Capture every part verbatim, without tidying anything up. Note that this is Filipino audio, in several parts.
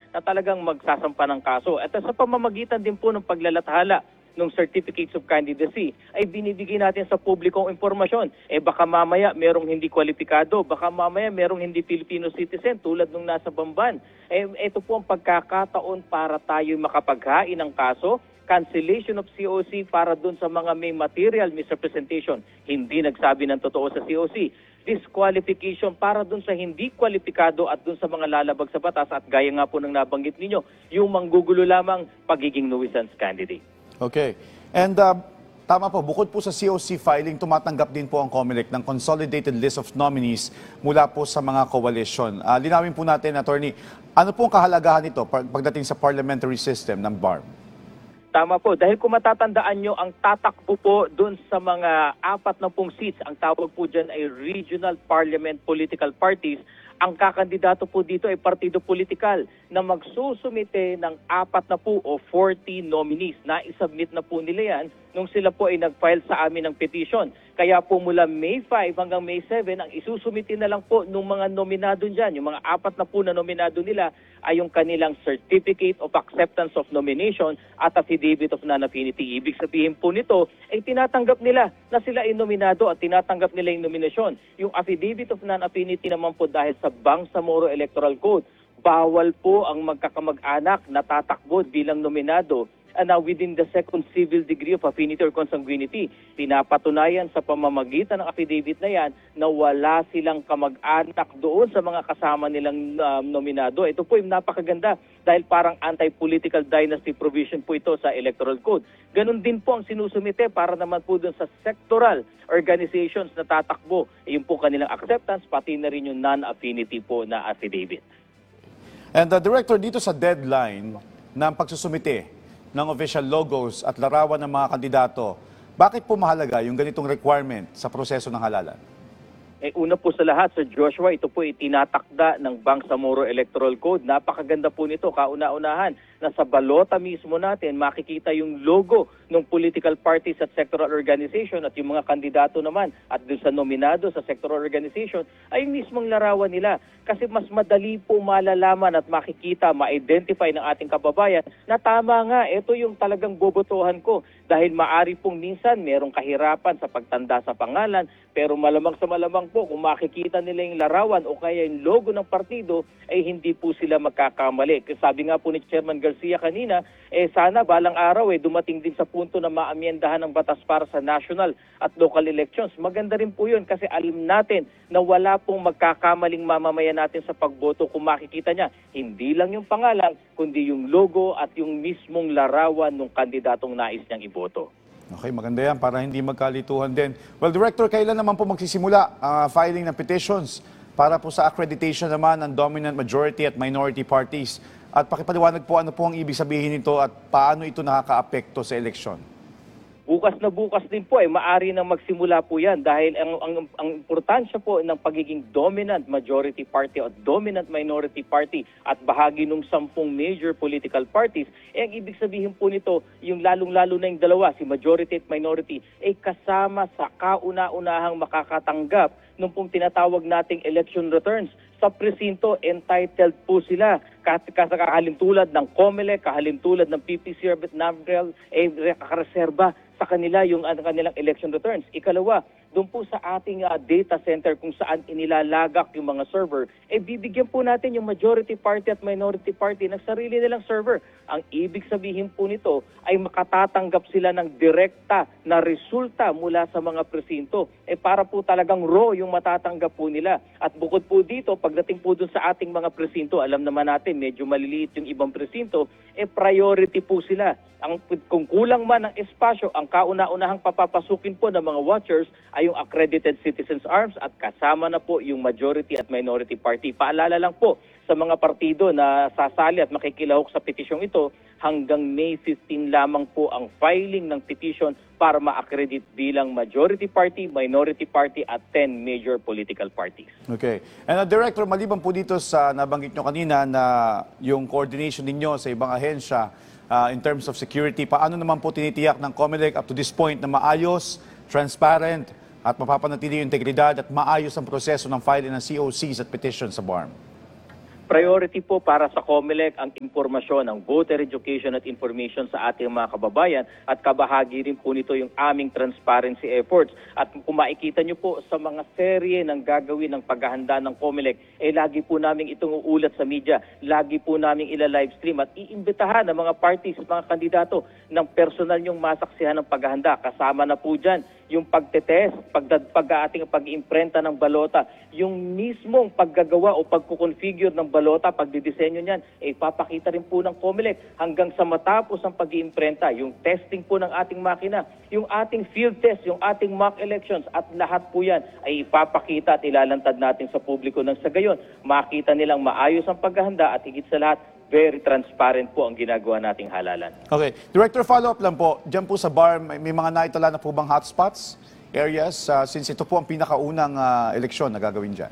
na talagang magsasampa ng kaso. At sa pamamagitan din po ng paglalathala ng certificates of candidacy ay binibigay natin sa publikong impormasyon. Eh baka mamaya merong hindi kwalipikado, baka mamaya merong hindi Filipino citizen tulad nung nasa Bamban. Eh ito po ang pagkakataon para tayo makapaghain ng kaso, cancellation of C O C para dun sa mga may material misrepresentation, hindi nagsabi ng totoo sa C O C. Disqualification para dun sa hindi kwalipikado at dun sa mga lalabag sa batas at gaya nga po ng nabanggit ninyo, yung manggugulo lamang pagiging nuisance candidate. Okay. And uh, tama po, bukod po sa C O C filing, tumatanggap din po ang COMELEC ng consolidated list of nominees mula po sa mga coalition. Uh, linawin po natin, Attorney, ano po ang kahalagahan nito pagdating sa parliamentary system ng B A R M? Tama po, dahil kung matatandaan nyo, ang tatakbo po doon sa mga apat na pong seats, ang tawag po dyan ay Regional Parliament Political Parties. Ang kakandidato po dito ay partido politikal na magsusumite ng apat na po o forty nominees. Na isubmit na po nila yan nung sila po ay nag-file sa amin ng petition. Kaya po mula May five hanggang May seven, ang isusumite na lang po ng mga nominado dyan, yung mga apat na po na nominado nila ay yung kanilang Certificate of Acceptance of Nomination at Affidavit of Non-Affinity. Ibig sabihin po nito ay tinatanggap nila na sila ay nominado at tinatanggap nila yung nominasyon. Yung Affidavit of Non-Affinity naman po dahil sa Bangsamoro Electoral Code, bawal po ang magkakamag-anak na tatakbo bilang nominado uh, na within the second civil degree of affinity or consanguinity. Pinapatunayan sa pamamagitan ng affidavit na yan na wala silang kamag-anak doon sa mga kasama nilang uh, nominado. Ito po yung napakaganda dahil parang anti-political dynasty provision po ito sa Electoral Code. Ganon din po ang sinusumite para naman po doon sa sectoral organizations na tatakbo. Yung po kanilang acceptance, pati na rin yung non-affinity po na affidavit. And the Director, dito sa deadline ng pagsusumite ng official logos at larawan ng mga kandidato, bakit po mahalaga yung ganitong requirement sa proseso ng halalan? Eh, una po sa lahat, Sir Joshua, ito po itinatakda ng Bangsamoro Electoral Code. Napakaganda po nito, kauna-unahan, na sa balota mismo natin makikita yung logo ng political parties at sectoral organization at yung mga kandidato naman at doon sa nominado sa sectoral organization ay yung mismong larawan nila. Kasi mas madali po malalaman at makikita, ma-identify ng ating kababayan na tama nga, ito yung talagang bobotohan ko. Dahil maari pong minsan merong kahirapan sa pagtanda sa pangalan, pero malamang sa malamang po kung makikita nila yung larawan o kaya yung logo ng partido ay hindi po sila magkakamali. Kasi sabi nga po ni Chairman Garcia kanina, eh sana balang araw eh dumating din sa punto na maamyendahan ng batas para sa national at local elections. Maganda rin po yun kasi alam natin na wala pong magkakamaling mamamayan natin sa pagboto kung makikita niya. Hindi lang yung pangalan, kundi yung logo at yung mismong larawan ng kandidatong nais niyang iboto. Okay, maganda yan para hindi magkalituhan din. Well, Director, kailan naman po magsisimula uh, filing ng petitions para po sa accreditation naman ng dominant majority at minority parties? At pakipaliwanag po ano po ang ibig sabihin nito at paano ito nakakaapekto sa eleksyon? Bukas na bukas din po ay maari nang magsimula po yan dahil ang, ang, ang importansya po ng pagiging dominant majority party at dominant minority party at bahagi ng sampung major political parties, eh ang ibig sabihin po nito, yung lalong-lalo na yung dalawa, si majority at minority, ay kasama sa kauna-unahang makakatanggap nung pong tinatawag nating election returns. Sa presinto, entitled po sila. Kahalintulad ng COMELEC, kahalintulad ng P P C R at NAVREL, eh, nakareserba sa kanila yung uh, kanilang election returns. Ikalawa, doon po sa ating uh, data center kung saan inilalagak yung mga server, eh bibigyan po natin yung majority party at minority party ng sarili nilang server. Ang ibig sabihin po nito ay makatatanggap sila ng direkta na resulta mula sa mga presinto. Eh para po talagang raw yung matatanggap po nila. At bukod po dito, pagdating po doon sa ating mga presinto, alam naman natin medyo maliliit yung ibang presinto, eh priority po sila. Ang, kung kulang man ang espasyo, ang kauna-unahang papapasukin po ng mga watchers ay yung accredited citizens arms at kasama na po yung majority at minority party. Paalala lang po sa mga partido na sasali at makikilahok sa petisyong ito, hanggang May fifteenth lamang po ang filing ng petition para ma-accredit bilang majority party, minority party at ten major political parties. Okay. And uh, Director, maliban po dito sa nabanggit nyo kanina na yung coordination ninyo sa ibang ahensya uh, in terms of security, paano naman po tinitiyak ng COMELEC up to this point na maayos, transparent at mapapanatili yung integridad at maayos ang proseso ng filing ng C O Cs at petitions sa B A R M? Priority po para sa COMELEC ang impormasyon, ang voter education at information sa ating mga kababayan at kabahagi rin po nito yung aming transparency efforts. At kung makikita nyo po sa mga serye ng gagawin ng paghahanda ng COMELEC, eh lagi po namin itong uulat sa media, lagi po namin ila-livestream at iimbitahan ng mga parties, mga kandidato ng personal yung masaksihan ng paghahanda. Kasama na po dyan yung pagtetest, pagdad, pag ating pag-imprenta ng balota, yung mismong paggagawa o pagkukonfigure ng balota, pagdidisenyo niyan, eh papakita rin po ng COMELEC hanggang sa matapos ang pag-iimprenta, yung testing po ng ating makina, yung ating field test, yung ating mock elections at lahat po yan ay ipapakita at ilalantad natin sa publiko ng sa gayon. Makita nilang maayos ang paghahanda at higit sa lahat, very transparent po ang ginagawa nating halalan. Okay. Director, follow-up lang po. Diyan po sa B A R, may, may mga naitala na po bang hotspots, areas, uh, since ito po ang pinakaunang uh, eleksyon na gagawin dyan?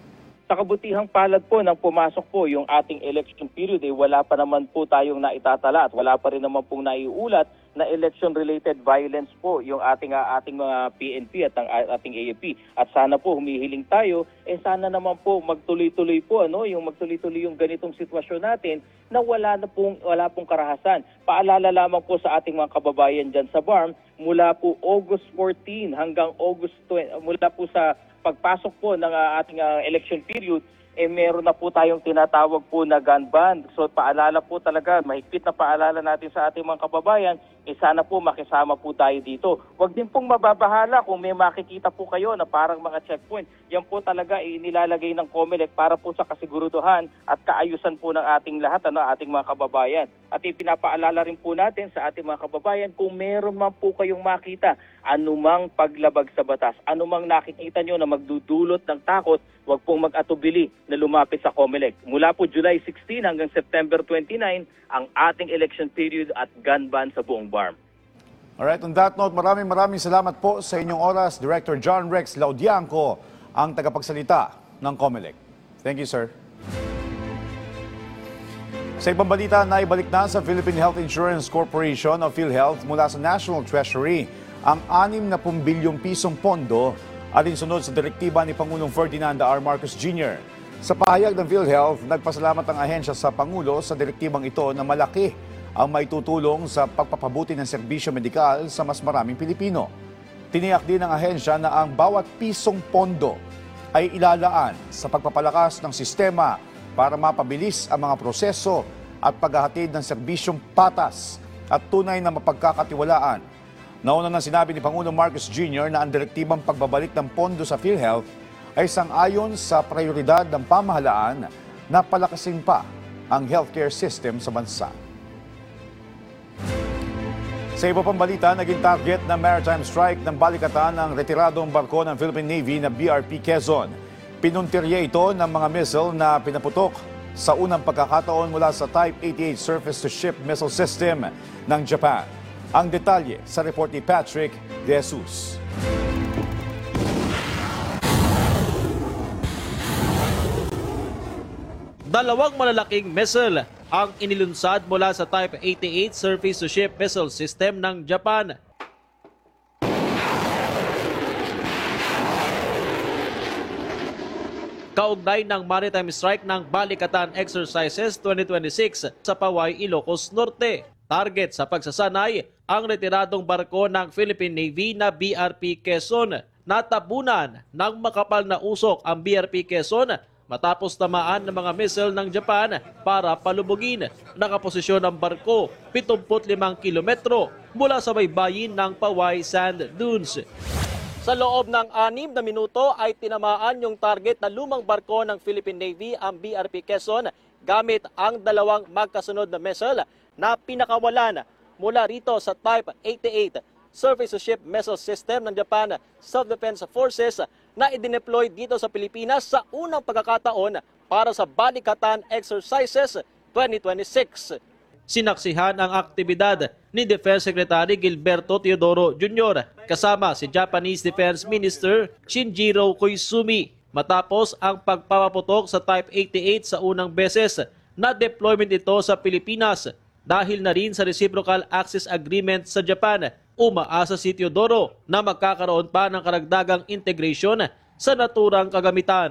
Sa kabutihang palad po nang pumasok po yung ating election period, eh, wala pa naman po tayong naitatala at wala pa rin naman pong naiulat na election-related violence po yung ating uh, ating mga P N P at ang uh, ating A A P. At sana po humihiling tayo, eh sana naman po magtuloy-tuloy po ano, yung magtuloy-tuloy yung ganitong sitwasyon natin na wala na pong wala pong karahasan. Paalala lamang po sa ating mga kababayan diyan sa B A R M, mula po August fourteen hanggang August twenty, mula po sa pagpasok po ng uh, ating uh, election period, eh meron na po tayong tinatawag po na gun ban. So paalala po talaga, mahigpit na paalala natin sa ating mga kababayan, eh sana po makisama po tayo dito. Huwag din pong mababahala kung may makikita po kayo na parang mga checkpoint. Yan po talaga eh, nilalagay ng COMELEC para po sa kasiguruduhan at kaayusan po ng ating lahat, ano, ating mga kababayan. At ipinapaalala rin po natin sa ating mga kababayan kung meron man po kayong makita anumang paglabag sa batas, anumang nakikita nyo na magdudulot ng takot, huwag pong mag-atubili na lumapit sa COMELEC. Mula po July sixteen hanggang September twenty-nine, ang ating election period at gun ban sa buong B A R M. Alright, on that note, maraming maraming salamat po sa inyong oras. Director John Rex Laudianco, ang tagapagsalita ng COMELEC. Thank you, sir. Sa ibang balita, naibalik na sa Philippine Health Insurance Corporation o PhilHealth mula sa National Treasury ang anim na bilyong pisong pondo alinsunod sa direktiba ni Pangulong Ferdinand R. Marcos Junior Sa pahayag ng PhilHealth, nagpasalamat ang ahensya sa Pangulo sa direktibang ito na malaki ang maitutulong sa pagpapabuti ng serbisyo medikal sa mas maraming Pilipino. Tiniyak din ng ahensya na ang bawat pisong pondo ay ilalaan sa pagpapalakas ng sistema para mapabilis ang mga proseso at paghahatid ng serbisyong patas at tunay na mapagkakatiwalaan. Nauna nang sinabi ni Pangulong Marcos Junior na ang direktibang pagbabalik ng pondo sa PhilHealth ay sang-ayon sa prioridad ng pamahalaan na palakasin pa ang healthcare system sa bansa. Sa iba pang balita, naging target ng maritime strike ng balikatan ng retiradong barko ng Philippine Navy na B R P Quezon. Pinuntirya ito ng mga missile na pinaputok sa unang pagkakataon mula sa Type eighty-eight Surface-to-Ship Missile System ng Japan. Ang detalye sa report ni Patrick De Jesus. Dalawang malalaking missile ang inilunsad mula sa Type eighty-eight Surface-to-Ship Missile System ng Japan. Kaugnay ng maritime strike ng Balikatan Exercises twenty twenty-six sa Paway, Ilocos Norte. Target sa pagsasanay ang retiradong barko ng Philippine Navy na B R P Quezon. Natabunan ng makapal na usok ang B R P Quezon matapos tamaan ng mga missile ng Japan para palubugin. Nakaposisyon ang barko pituput limang kilometro mula sa baybayin ng Paway Sand Dunes. Sa loob ng anim na minuto ay tinamaan yung target na lumang barko ng Philippine Navy, ang B R P Quezon, gamit ang dalawang magkasunod na missile na pinakawalan mula rito sa Type eighty-eight Surface-to-Ship Missile System ng Japan Self-Defense Forces na idineploy dito sa Pilipinas sa unang pagkakataon para sa Balikatan Exercises twenty twenty-six. Sinaksihan ang aktibidad ni Defense Secretary Gilberto Teodoro Junior kasama si Japanese Defense Minister Shinjiro Koizumi matapos ang pagpapaputok sa Type eighty-eight sa unang beses na deployment ito sa Pilipinas dahil na rin sa Reciprocal Access Agreement sa Japan. Umaasa si Teodoro na magkakaroon pa ng karagdagang integration sa naturang kagamitan.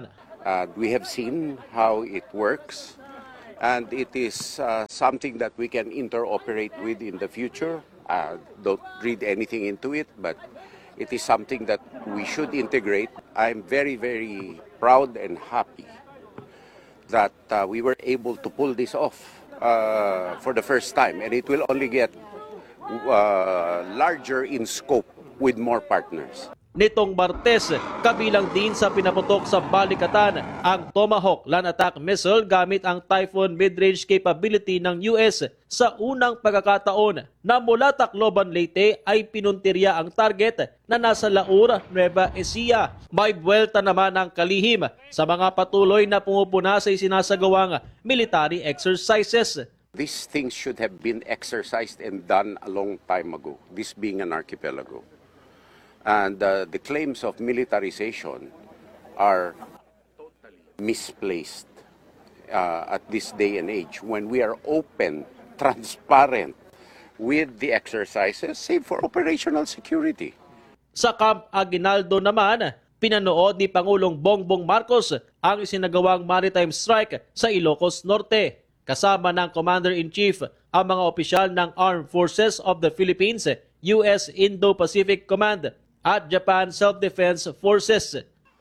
Uh, we have seen how it works, and it is uh, something that we can interoperate with in the future. Uh, don't read anything into it, but it is something that we should integrate. I'm very, very proud and happy that uh, we were able to pull this off uh, for the first time, and it will only get uh, larger in scope with more partners. Nitong Martes, kabilang din sa pinaputok sa Balikatan ang Tomahawk land attack missile gamit ang Typhoon mid-range capability ng U S sa unang pagkakataon na mula Tacloban, Leyte ay pinuntirya ang target na nasa Laur, Nueva Ecija. May buwelta naman ang kalihim sa mga patuloy na pumupuna sa isinasagawang military exercises. These things should have been exercised and done a long time ago, this being an archipelago. And uh, the claims of militarization are totally misplaced uh, at this day and age when we are open, transparent with the exercises, save for operational security. Sa Camp Aguinaldo naman, pinanood ni Pangulong Bongbong Marcos ang isinagawang maritime strike sa Ilocos Norte. Kasama ng Commander-in-Chief ang mga opisyal ng Armed Forces of the Philippines, U S Indo-Pacific Command, at Japan Self-Defense Forces.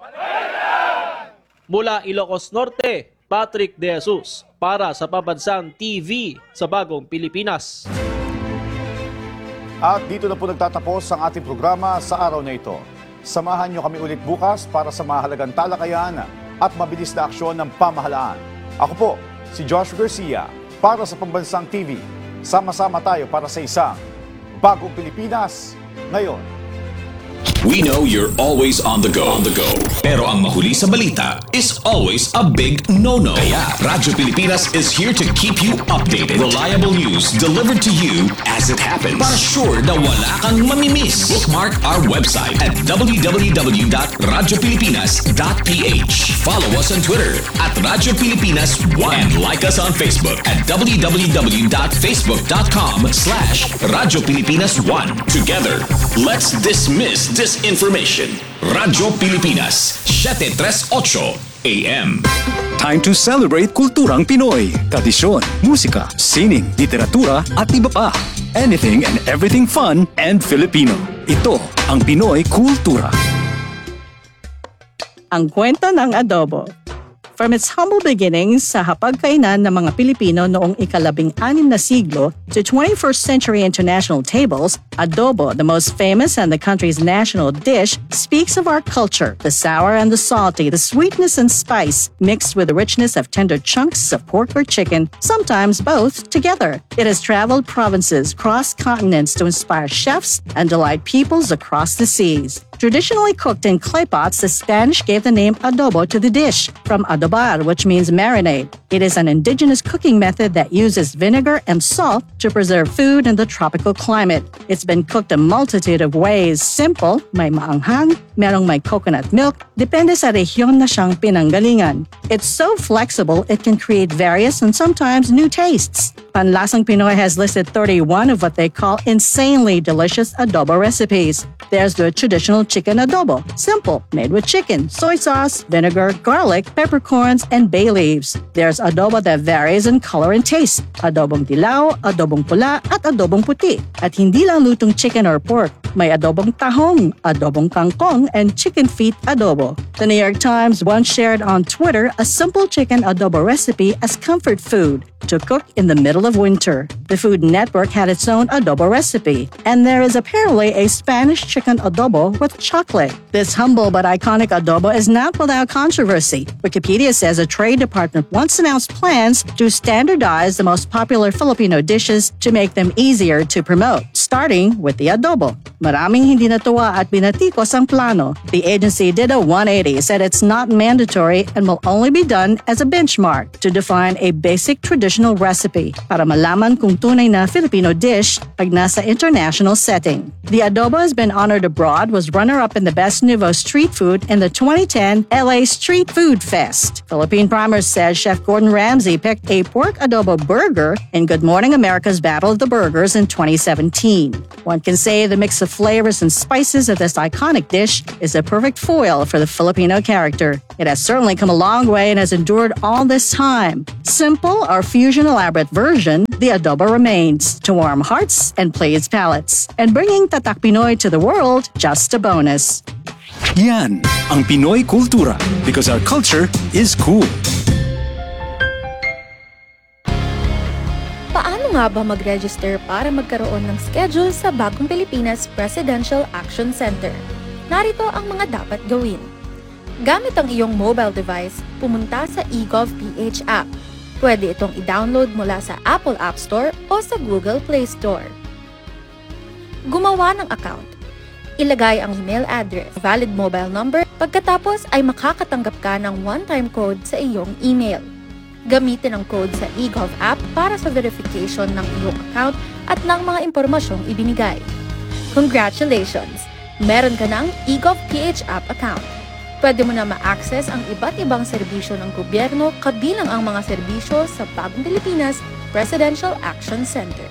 Mula Ilocos Norte, Patrick De Jesus para sa Pambansang T V sa Bagong Pilipinas. At dito na po nagtatapos ang ating programa sa araw na ito. Samahan niyo kami ulit bukas para sa mahalagang talakayan at mabilis na aksyon ng pamahalaan. Ako po, si Joshua Garcia para sa Pambansang T V. Sama-sama tayo para sa isang Bagong Pilipinas ngayon. We know you're always on the go. On the go. Pero ang mahuli sa balita is always a big no-no. Kaya Radyo Pilipinas is here to keep you updated. Reliable news delivered to you as it happens. Para sure na wala kang mamimiss. Bookmark our website at w w w dot radyo pilipinas dot p h. Follow us on Twitter at Radyo Pilipinas one. And like us on Facebook at w w w dot facebook dot com slash Radyo Pilipinas one. Together, let's dismiss disinformation. Radyo Pilipinas, seven thirty-eight A M. Time to celebrate kulturang Pinoy. Tradisyon, musika, sining, literatura at iba pa. Anything and everything fun and Filipino. Ito ang Pinoy Kultura. Ang kwento ng adobo. From its humble beginnings sa hapagkainan ng mga Pilipino noong ikalabing-anim na siglo to twenty-first century international tables, adobo, the most famous and the country's national dish, speaks of our culture, the sour and the salty, the sweetness and spice, mixed with the richness of tender chunks of pork or chicken, sometimes both together. It has traveled provinces, crossed continents to inspire chefs and delight peoples across the seas. Traditionally cooked in clay pots, the Spanish gave the name adobo to the dish, from adobar, which means marinade. It is an indigenous cooking method that uses vinegar and salt to preserve food in the tropical climate. It's been cooked a multitude of ways. Simple, may maanghang, merong may coconut milk, depende sa rehiyon na siyang pinanggalingan. It's so flexible, it can create various and sometimes new tastes. Panlasang Pinoy has listed thirty-one of what they call insanely delicious adobo recipes. There's the traditional chicken adobo, simple, made with chicken, soy sauce, vinegar, garlic, peppercorns, and bay leaves. There's adobo that varies in color and taste, adobong dilaw, adobong pula, at adobong puti. At hindi lang lutong chicken or pork, may adobong tahong, adobong kangkong, and chicken feet adobo. The New York Times once shared on Twitter a simple chicken adobo recipe as comfort food to cook in the middle of winter. The Food Network had its own adobo recipe, and there is apparently a Spanish chicken adobo with chocolate. This humble but iconic adobo is not without controversy. Wikipedia says a Trade Department once announced plans to standardize the most popular Filipino dishes to make them easier to promote, starting with the adobo. Maraming hindi natuwa at binatikos ang plano. The agency did a one eighty, said it's not mandatory and will only be done as a benchmark to define a basic traditional recipe para malaman kung tunay na Filipino dish pag nasa international setting. The adobo has been honored abroad, was runner-up in the Best Nouveau Street Food in the twenty ten L A Street Food Fest. Philippine Primers says Chef Gordon Ramsay picked a pork adobo burger in Good Morning America's Battle of the Burgers in twenty seventeen. cuisine. One can say the mix of flavors and spices of this iconic dish is a perfect foil for the Filipino character. It has certainly come a long way and has endured all this time. Simple or fusion elaborate version, the adobo remains to warm hearts and please palates. And bringing Tatak Pinoy to the world, just a bonus. Yan ang Pinoy Kultura because our culture is cool. Paano nga ba mag-register para magkaroon ng schedule sa Bagong Pilipinas Presidential Action Center? Narito ang mga dapat gawin. Gamit ang iyong mobile device, pumunta sa eGovPH app. Pwede itong i-download mula sa Apple App Store o sa Google Play Store. Gumawa ng account. Ilagay ang email address, valid mobile number, pagkatapos ay makakatanggap ka ng one-time code sa iyong email. Gamitin ang code sa eGov app para sa verification ng iyong account at ng mga impormasyong ibinigay. Congratulations! Meron ka ng eGovPH app account. Pwede mo na ma-access ang iba't ibang serbisyo ng gobyerno kabilang ang mga serbisyo sa Bagong Pilipinas Presidential Action Center.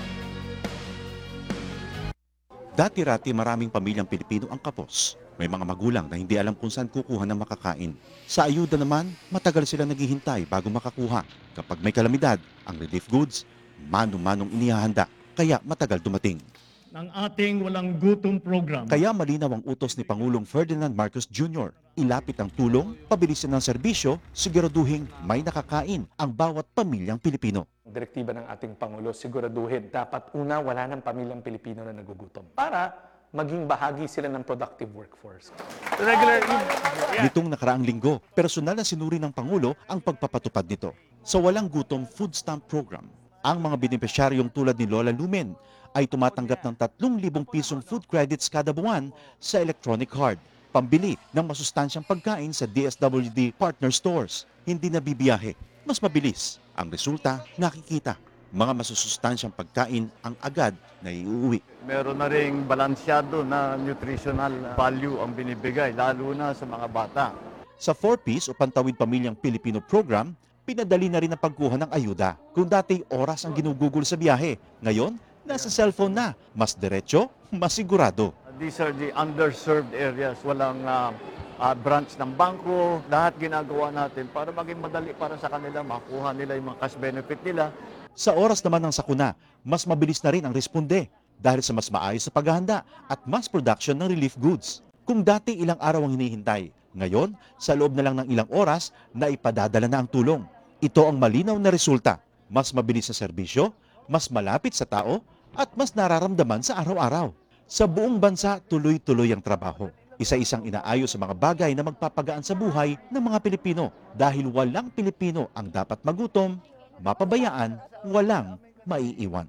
Dati-rati maraming pamilyang Pilipino ang kapos. May mga magulang na hindi alam kung saan kukuha ng makakain. Sa ayuda naman, matagal sila naghihintay bago makakuha. Kapag may kalamidad, ang relief goods, mano-manong inihahanda, kaya matagal dumating. Ng ating walang gutom program. Kaya malinaw ang utos ni Pangulong Ferdinand Marcos Junior Ilapit ang tulong, pabilisin ng serbisyo, siguraduhin may nakakain ang bawat pamilyang Pilipino. Direktiba ng ating Pangulo, siguraduhin dapat una wala ng pamilyang Pilipino na nagugutom para maging bahagi sila ng productive workforce. Regular... Nitong nakaraang linggo, personal na sinuri ng Pangulo ang pagpapatupad nito. Sa Walang Gutom Food Stamp Program, ang mga benepisyaryong tulad ni Lola Lumen ay tumatanggap ng tatlong libong pisong food credits kada buwan sa electronic card, pambili ng masustansyang pagkain sa D S W D partner stores. Hindi na bibiyahe, mas mabilis. Ang resulta, nakikita. Mga masusustansyang pagkain ang agad na iuwi. Meron na ring balansyado na nutritional value ang binibigay, lalo na sa mga bata. Sa four piece o Pantawid Pamilyang Pilipino program, pinadali na rin ang pagkuha ng ayuda. Kung dati oras ang ginugugol sa biyahe, ngayon, nasa cellphone na. Mas diretso, mas sigurado. These are the underserved areas. Walang uh, uh, branch ng bangko. Lahat ginagawa natin para maging madali para sa kanila, makuha nila yung mga cash benefit nila. Sa oras naman ng sakuna, mas mabilis na rin ang responde dahil sa mas maayos na paghahanda at mass production ng relief goods. Kung dati ilang araw ang hinihintay, ngayon, sa loob na lang ng ilang oras, na ipadadala na ang tulong. Ito ang malinaw na resulta. Mas mabilis sa serbisyo, mas malapit sa tao, at mas nararamdaman sa araw-araw. Sa buong bansa, tuloy-tuloy ang trabaho. Isa-isang inaayos sa mga bagay na magpapagaan sa buhay ng mga Pilipino dahil walang Pilipino ang dapat magutom, mapabayaan, walang maiiwan.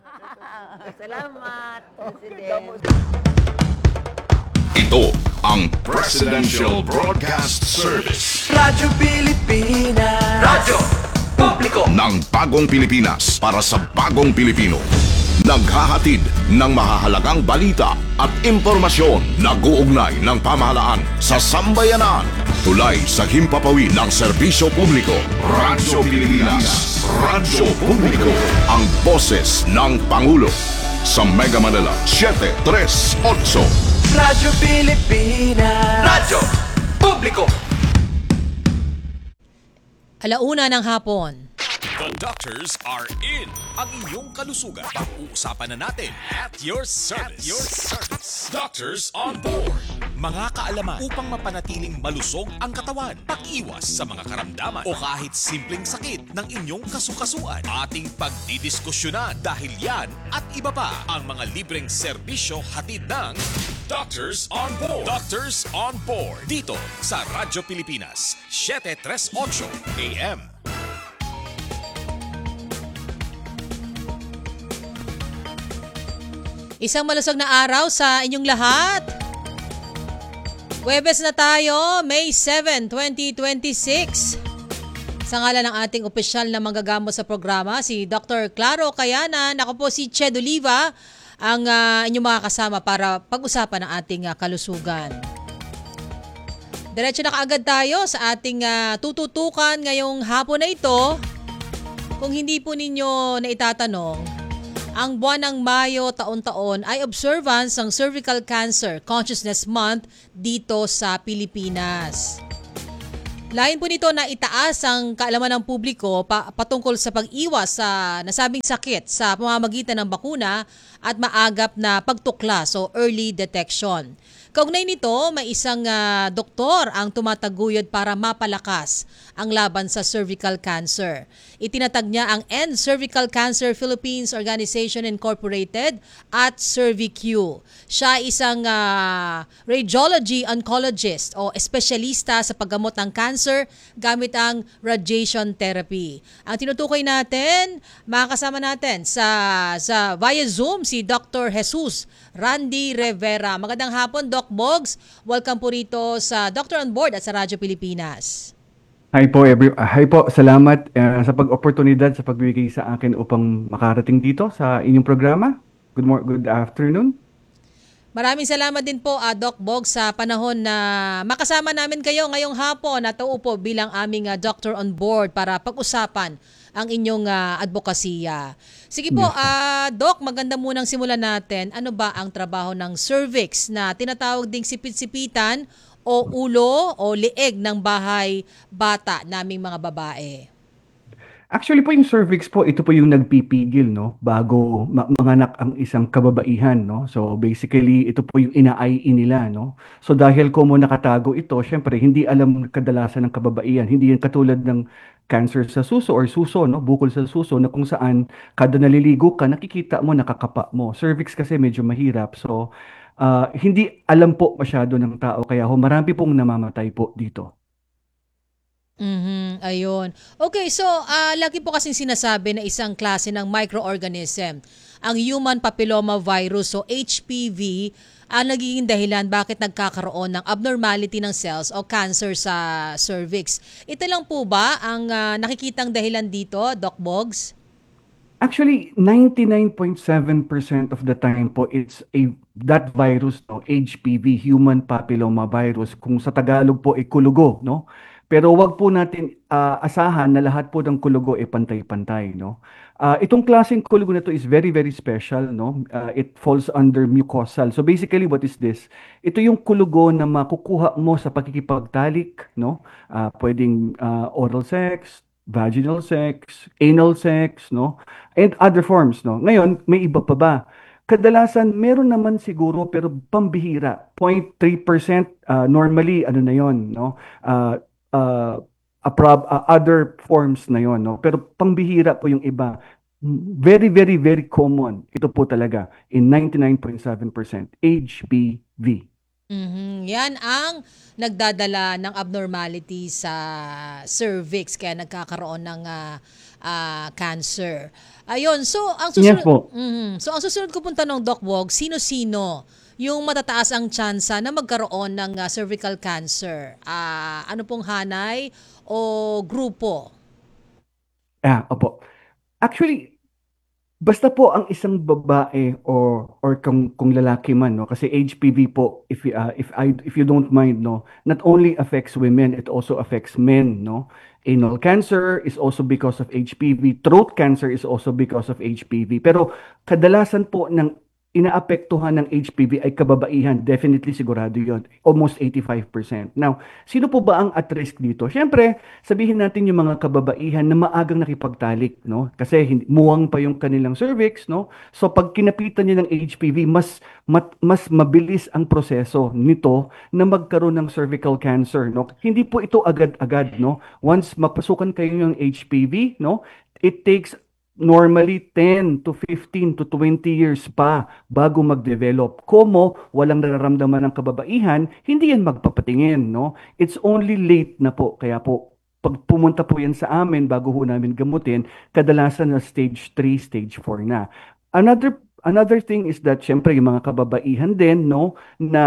Salamat, President. Ito ang Presidential Broadcast Service. Radyo Pilipinas. Radyo Publiko ng Bagong Pilipinas para sa Bagong Pilipino. Naghahatid ng mahahalagang balita at impormasyon na guugnay ng pamahalaan sa sambayanan. Tulay sa himpapawid ng serbisyo publiko. Radyo Pilipinas. Radyo Publiko. Ang boses ng Pangulo. Sa Mega Manila, seven three eight. Radyo Pilipinas. Radyo Publiko. Alauna ng hapon. The doctors are in. Ang iyong kalusugan. Pag-uusapan na natin at your service. At your service. Doctors on board. Mga kaalaman upang mapanatiling malusog ang katawan. Pag-iwas sa mga karamdaman o kahit simpleng sakit ng inyong kasukasuan. Ating pagdidiskusyonan dahil yan at iba pa ang mga libreng serbisyo hatid ng Doctors on Board. Doctors on Board. Dito sa Radyo Pilipinas, seven three eight A M. Isang malusog na araw sa inyong lahat. Huwebes na tayo, May seventh, twenty twenty-six. Sa ngalan ng ating opisyal na manggagamot sa programa, si Doctor Claro Cayanan, ako po si Ched Oliva, ang uh, inyong mga kasama para pag-usapan ang ating uh, kalusugan. Diretso na kaagad tayo sa ating uh, tututukan ngayong hapon na ito. Kung hindi po ninyo naitatanong, Ang buwan ng Mayo taon-taon ay observance ng Cervical Cancer Consciousness Month dito sa Pilipinas. Lain po nito na itaas ang kaalaman ng publiko pa- patungkol sa pag-iwas sa nasabing sakit sa pamamagitan ng bakuna at maagap na pagtuklas o early detection. Kaugnay nito, may isang uh, doktor ang tumataguyod para mapalakas ang laban sa cervical cancer. Itinatag niya ang End Cervical Cancer Philippines Organization Incorporated at CerviQ. Siya isang uh, radiology oncologist o espesyalista sa paggamot ng cancer gamit ang radiation therapy. Ang tinutukoy natin, makakasama natin sa, sa via Zoom si Doctor Jesus Randy Rivera. Magandang hapon, Doc Bogs. Welcome po rito sa Doctor on Board at sa Radyo Pilipinas. Hi po, every, uh, hi po. Salamat uh, sa pag-oportunidad sa pagbigay sa akin upang makarating dito sa inyong programa. Good morning, good afternoon. Maraming salamat din po, uh, Doc Bogs, sa panahon na makasama namin kayo ngayong hapon at uupo bilang aming uh, Doctor on Board para pag-usapan ang inyong uh, advokasya. Sige po, uh, Doc, maganda munang simulan natin. Ano ba ang trabaho ng cervix na tinatawag ding sipit-sipitan o ulo o lieg ng bahay bata naming mga babae? Actually po yung cervix po, ito po yung nagpipigil, no, bago ma- manganak ang isang kababaihan, no. So basically, ito po yung ina-I E nila, no. So dahil komo nakatago ito, syempre hindi alam kadalasan ng kababaihan, hindi yan katulad ng cancer sa suso or suso, no, bukol sa suso na kung saan kada naliligo ka, nakikita mo, nakakapa mo. Cervix kasi medyo mahirap, so uh, hindi alam po masyado ng tao, kaya ho, marami pong namamatay po dito. Mhm, ayun. Okay, so uh, lagi po kasing sinasabi na isang klase ng microorganism, ang human papilloma virus o H P V, ang nagiging dahilan bakit nagkakaroon ng abnormality ng cells o cancer sa cervix. Ito lang po ba ang uh, nakikitang dahilan dito, Doc Bogs? Actually, ninety-nine point seven percent of the time po, it's a that virus, no, H P V, human papilloma virus, kung sa Tagalog po ay kulugo, no? Pero wag po natin uh, asahan na lahat po ng kulugo ay pantay-pantay, no? Uh, itong klaseng kulugo na to is very very special, no? Uh, it falls under mucosal. So basically, what is this? Ito yung kulugo na makukuha mo sa pakikipagtalik, no? Uh, pwedeng uh, oral sex, vaginal sex, anal sex, no? And other forms, no? Ngayon, may iba pa ba? Kadalasan, meron naman siguro, pero pambihira. zero point three percent uh, normally, ano na yon, no? Uh, uh, aprob- uh, other forms na yon, no? Pero pangbihira po yung iba. Very, very, very common. Ito po talaga in ninety-nine point seven percent H P V. Mhm. Yan ang nagdadala ng abnormality sa cervix kaya nagkakaroon ng uh, uh, cancer. Ayun, so ang susunod Yes po. Mhm. So ang susunod ko pong tanong, Doc Wog, sino-sino yung matataas ang tsansa na magkaroon ng uh, cervical cancer? Ah, ano pong hanay o grupo? Ah, opo. Actually, basta po ang isang babae or or kung kung lalaki man, no, kasi H P V po, if you, uh, if I if you don't mind, no, not only affects women, it also affects men, no. Anal cancer is also because of H P V. Throat cancer is also because of H P V. Pero kadalasan po ng inaapektuhan ng H P V ay kababaihan. Definitely sigurado yon. Almost eighty-five percent. Now, sino po ba ang at risk dito? Siyempre, sabihin natin yung mga kababaihan na maagang nakipagtalik, no? Kasi hindi, muwang pa yung kanilang cervix, no? So pag kinapitan niya ng H P V, mas mat, mas mabilis ang proseso nito na magkaroon ng cervical cancer, no? Hindi po ito agad-agad, no? Once mapasukan kayo ng H P V, no? It takes normally ten to fifteen to twenty years pa bago mag-develop. Como walang nararamdaman ng kababaihan, hindi yan magpapatingin, no? It's only late na po. Kaya po, pag pumunta po yan sa amin bago ho namin gamutin, kadalasan na stage three, stage four na. Another Another thing is that syempre yung mga kababaihan din, no, na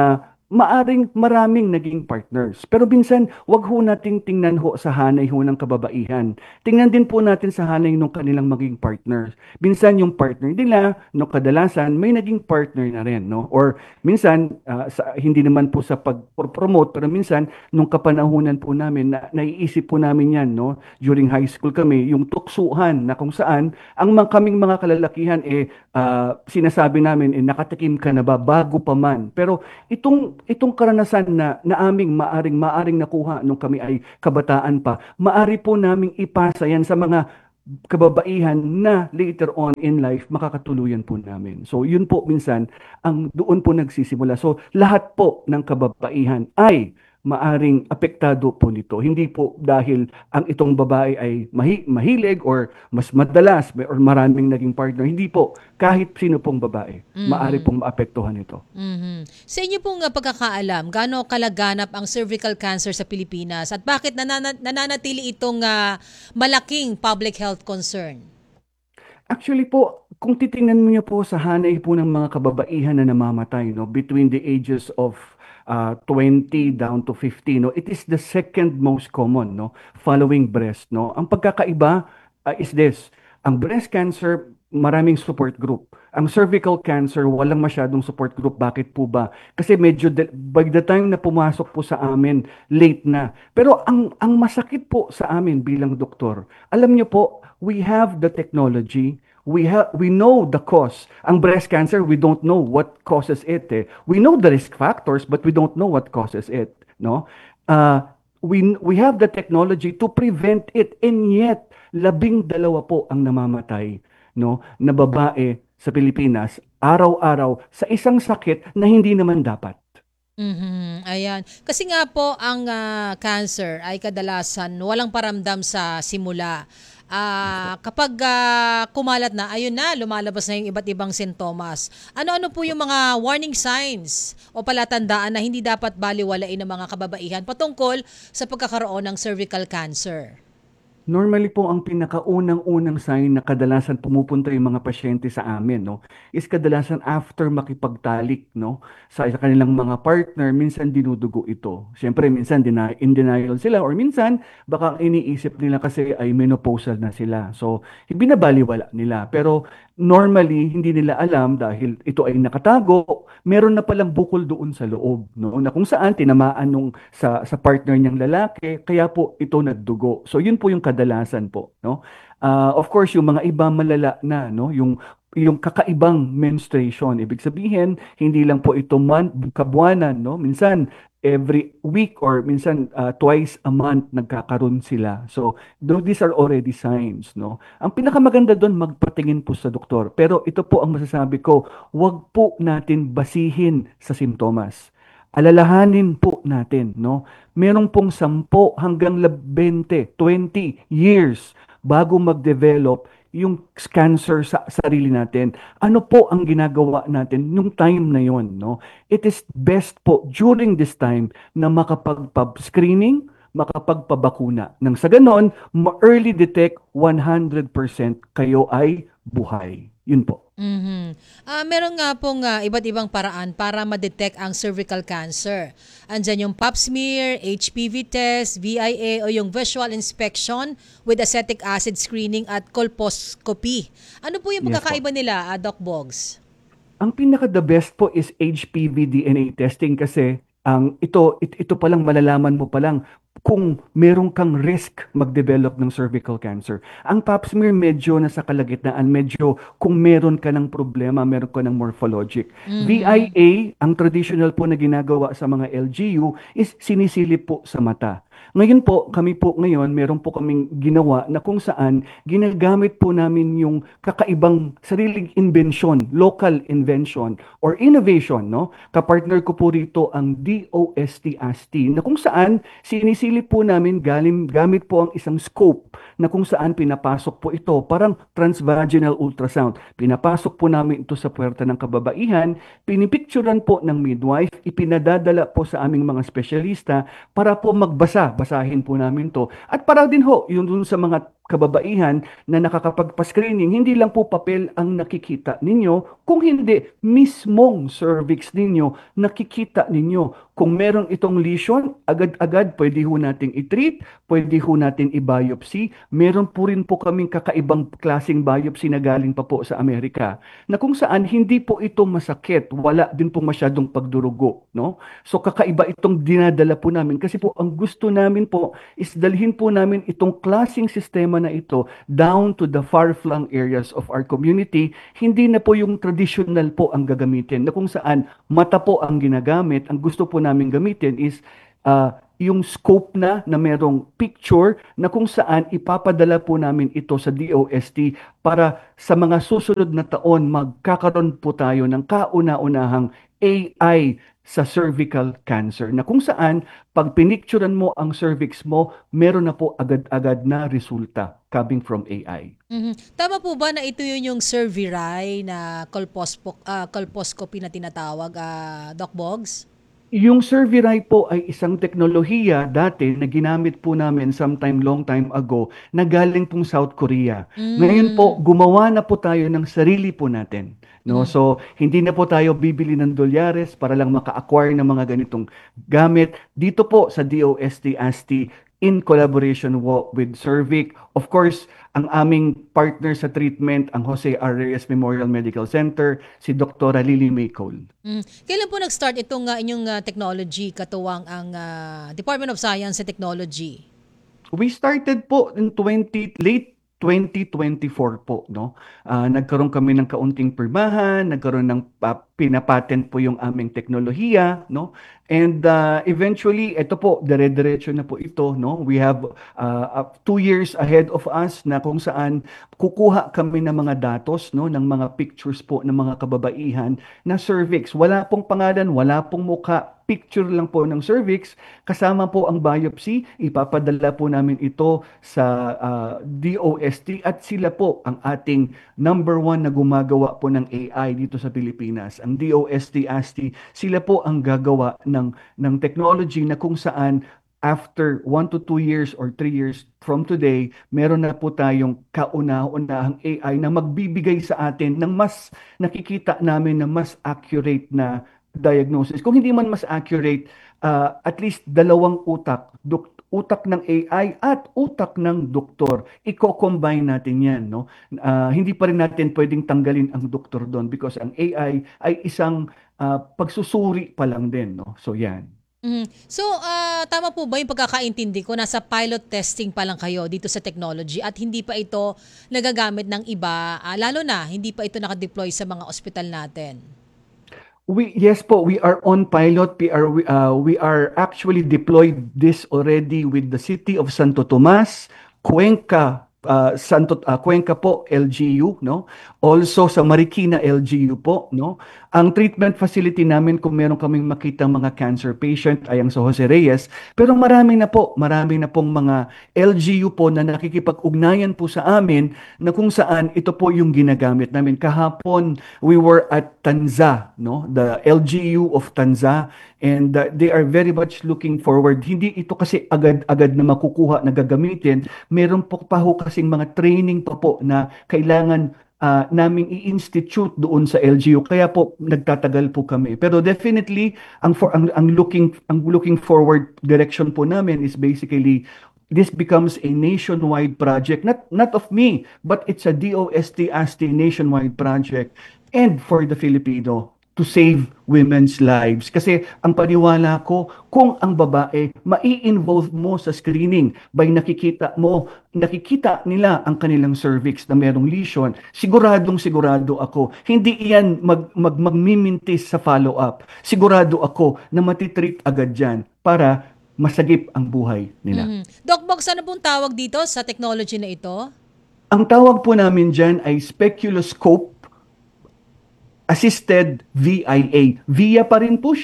maaring maraming naging partners. Pero minsan, wag ho nating tingnan ho sa hanay ho ng kababaihan. Tingnan din po natin sa hanay ng kanilang maging partners. Minsan yung partner nila, no, kadalasan may naging partner na rin, no? Or minsan, ah, sa, hindi naman po sa pag-promote, pero minsan, nung kapanahunan po namin, na, naiisip po namin yan, no? During high school kami, yung tuksuhan na kung saan, ang mga kaming mga kalalakihan, eh, ah, sinasabi namin, eh, nakatikim ka na ba bago pa man. Pero itong itong karanasan na na aming maaring maaring nakuha nung kami ay kabataan pa, maari po naming ipasa yan sa mga kababaihan na later on in life makakatuluyan po namin. So yun po minsan ang doon po nagsisimula. So lahat po ng kababaihan ay maaring apektado po nito. Hindi po dahil ang itong babae ay mahi- mahilig or mas madalas may- or maraming naging partner. Hindi po. Kahit sino pong babae, Mhm. maaari pong maapektuhan ito. Mhm. Sa inyo pong uh, pagkakaalam, gaano kalaganap ang cervical cancer sa Pilipinas at bakit nanana- nananatili itong uh, malaking public health concern? Actually po, kung titingnan niyo po sa hanay po ng mga kababaihan na namamatay, no, between the ages of uh, twenty down to fifty, no, it is the second most common, no, following breast, no. Ang pagkakaiba uh, is this, ang breast cancer, maraming support group. Ang cervical cancer, walang masyadong support group. Bakit po ba? Kasi medyo, de- by the time na pumasok po sa amin, late na. Pero ang, ang masakit po sa amin bilang doktor, alam niyo po, we have the technology, we have we know the cause. Ang breast cancer, we don't know what causes it. Eh. We know the risk factors, but we don't know what causes it. No? Uh, we we have the technology to prevent it, and yet labing dalawa po ang namamatay, no, na babae sa Pilipinas araw-araw sa isang sakit na hindi naman dapat. Mhm. Ayan. Kasi nga po ang ah, cancer ay kadalasan walang paramdam sa simula. Ah, kapag ah, kumalat na, ayun na, lumalabas na yung iba't ibang sintomas. Ano-ano po yung mga warning signs o palatandaan na hindi dapat baliwalain ng mga kababaihan patungkol sa pagkakaroon ng cervical cancer? Normally po ang pinakaunang-unang sign na kadalasan pumupunta yung mga pasyente sa amin, no, is kadalasan after makipagtalik, no, sa kanilang mga partner, minsan dinudugo ito. Siyempre, minsan deny, in denial sila or minsan baka iniisip nila kasi ay menopausal na sila. So, binabaliwala nila. Pero normally, hindi nila alam dahil ito ay nakatago, meron na palang bukol doon sa loob, no, na kung saan tinamaan nung sa sa partner niyang lalaki, kaya po ito nagdugo. So yun po yung kadalasan po, no. Ah, of course, yung mga iba malala na, no, yung yung kakaibang menstruation, ibig sabihin hindi lang po ito man kabuwanan, no, minsan every week or minsan uh, twice a month nagkakaroon sila. So, though these are already signs, no. Ang pinakamaganda doon magpatingin po sa doktor. Pero ito po ang masasabi ko, wag po natin basihin sa simptomas. Alalahanin po natin, no. Meron pong sampo hanggang labente, twenty years bago mag-develop yung cancer sa sarili natin. Ano po ang ginagawa natin nung time na yon, no? It is best po during this time na makapagpa-screening, makapagpabakuna. Nang sa ganon, ma-early detect one hundred percent kayo ay buhay. Yun po. Mhm. Ah, meron nga pong ah, iba't ibang paraan para ma-detect ang cervical cancer. Andyan yung pap smear, H P V test, V I A o yung visual inspection with acetic acid screening at colposcopy. Ano po yung Yes po. pagkakaiba nila, ah, Doc Boggs? Ang pinaka the best po is H P V D N A testing kasi ang ito it, ito pa lang malalaman mo pa lang kung meron kang risk mag-develop ng cervical cancer. Ang pap smear medyo nasa kalagitnaan, medyo kung meron ka ng problema, meron ka ng morphologic. Mhm. V I A, ang traditional po na ginagawa sa mga L G U is sinisilip po sa mata. Ngayon po, kami po ngayon, meron po kaming ginawa na kung saan ginagamit po namin yung kakaibang sariling invention, local invention or innovation, no? Kapartner ko po rito ang D O S T A S T na kung saan sinisilip po namin galing, gamit po ang isang scope na kung saan pinapasok po ito, parang transvaginal ultrasound. Pinapasok po namin ito sa puwerta ng kababaihan, pinipicturan po ng midwife, ipinadadala po sa aming mga espesyalista para po magbasa, basahin po namin to. At para din ho, yun dun sa mga kababaihan na nakakapagpa-screening, hindi lang po papel ang nakikita ninyo, kung hindi, mismong cervix ninyo, nakikita ninyo. Kung meron itong lesion, agad-agad pwede ho nating i-treat, pwede ho natin i-biopsy. Meron po rin po kaming kakaibang klaseng biopsy na galing pa po sa Amerika, na kung saan hindi po ito masakit, wala din po masyadong pagdurugo. No? So kakaiba itong dinadala po namin kasi po ang gusto namin po is dalhin po namin itong klaseng sistema na ito down to the far-flung areas of our community. Hindi na po yung traditional po ang gagamitin, na kung saan mata po ang ginagamit. Ang gusto po namin gamitin is uh, yung scope na na merong picture na kung saan ipapadala po namin ito sa D O S T para sa mga susunod na taon magkakaroon po tayo ng kauna-unahang A I sa cervical cancer, na kung saan pag pinicturean mo ang cervix mo, meron na po agad-agad na resulta coming from A I. Mhm. Tama po ba na ito yun yung Cerviri na colpospo, ah, colposcopy na tinatawag, ah, Doc Boggs? Yung Cerviri po ay isang teknolohiya dati na ginamit po namin sometime long time ago na galing pong South Korea. Mm. Ngayon po, gumawa na po tayo ng sarili po natin. No? Mm. So, hindi na po tayo bibili ng dolyares para lang maka-acquire ng mga ganitong gamit. Dito po sa D O S T A S T in collaboration wo- with Cervic. Of course, ang aming partner sa treatment, ang Jose R. Reyes Memorial Medical Center, si Doktora Lily May Cole. Mm. Kailan po nag-start itong ah, inyong ah, technology, katuwang ang ah, Department of Science and Technology? We started po in twenty late twenty twenty-four po, no? Ah, nagkaroon kami ng kaunting pirmahan, nagkaroon ng uh, pinapatent po yung aming teknolohiya, no? And uh, eventually, ito po, dire-diretso na po ito, no? We have uh, uh, two years ahead of us na kung saan kukuha kami ng mga datos, no? Ng mga pictures po ng mga kababaihan na cervix. Wala pong pangalan, wala pong mukha, picture lang po ng cervix, kasama po ang biopsy, ipapadala po namin ito sa uh, D O S T at sila po ang ating number one na gumagawa po ng A I dito sa Pilipinas. Ang D O S T A S T, sila po ang gagawa ng, ng technology na kung saan after one to two years or three years from today, meron na po tayong kauna-unahang A I na magbibigay sa atin ng mas nakikita namin na mas accurate na diagnosis. Kung hindi man mas accurate, uh, at least dalawang utak, duk- utak ng A I at utak ng doktor. Iko-combine natin yan. No? Uh, hindi pa rin natin pwedeng tanggalin ang doktor doon because ang A I ay isang uh, pagsusuri pa lang din. No? So yan. Mhm. So, ah, tama po ba yung pagkakaintindi ko, nasa pilot testing pa lang kayo dito sa technology at hindi pa ito nagagamit ng iba, ah, lalo na hindi pa ito nakadeploy sa mga ospital natin? We yes po, we are on pilot. We are we, uh, we are actually deployed this already with the city of Santo Tomas, Cuenca, uh, Santo uh, Cuenca po L G U, no? Also sa Marikina L G U po, no? Ang treatment facility namin, kung meron kaming makitang mga cancer patient, ay ang sa Jose Reyes. Pero marami na po, marami na pong mga L G U po na nakikipag-ugnayan po sa amin na kung saan ito po yung ginagamit namin. Kahapon, we were at Tanza, no? The L G U of Tanza, and uh, they are very much looking forward. Hindi ito kasi agad-agad na makukuha na gagamitin. Meron po pa ho kasing mga training pa po na kailangan uh, naming i-institute doon sa L G U. Kaya po nagtatagal po kami. Pero definitely ang for ang, ang looking ang looking forward direction po namin is basically this becomes a nationwide project, not not of me, but it's a D O S T A S T nationwide project and for the Filipino to save women's lives. Kasi ang paniwala ko, kung ang babae, mai-involve mo sa screening by nakikita mo, nakikita nila ang kanilang cervix na merong lesion, siguradong sigurado ako, hindi iyan mag, mag, magmimintis sa follow-up. Sigurado ako na matitreat agad dyan para masagip ang buhay nila. Mhm. Doc Boggs, ano pong tawag dito sa technology na ito? Ang tawag po namin dyan ay speculoscope assisted V I A. V I A pa rin po siya,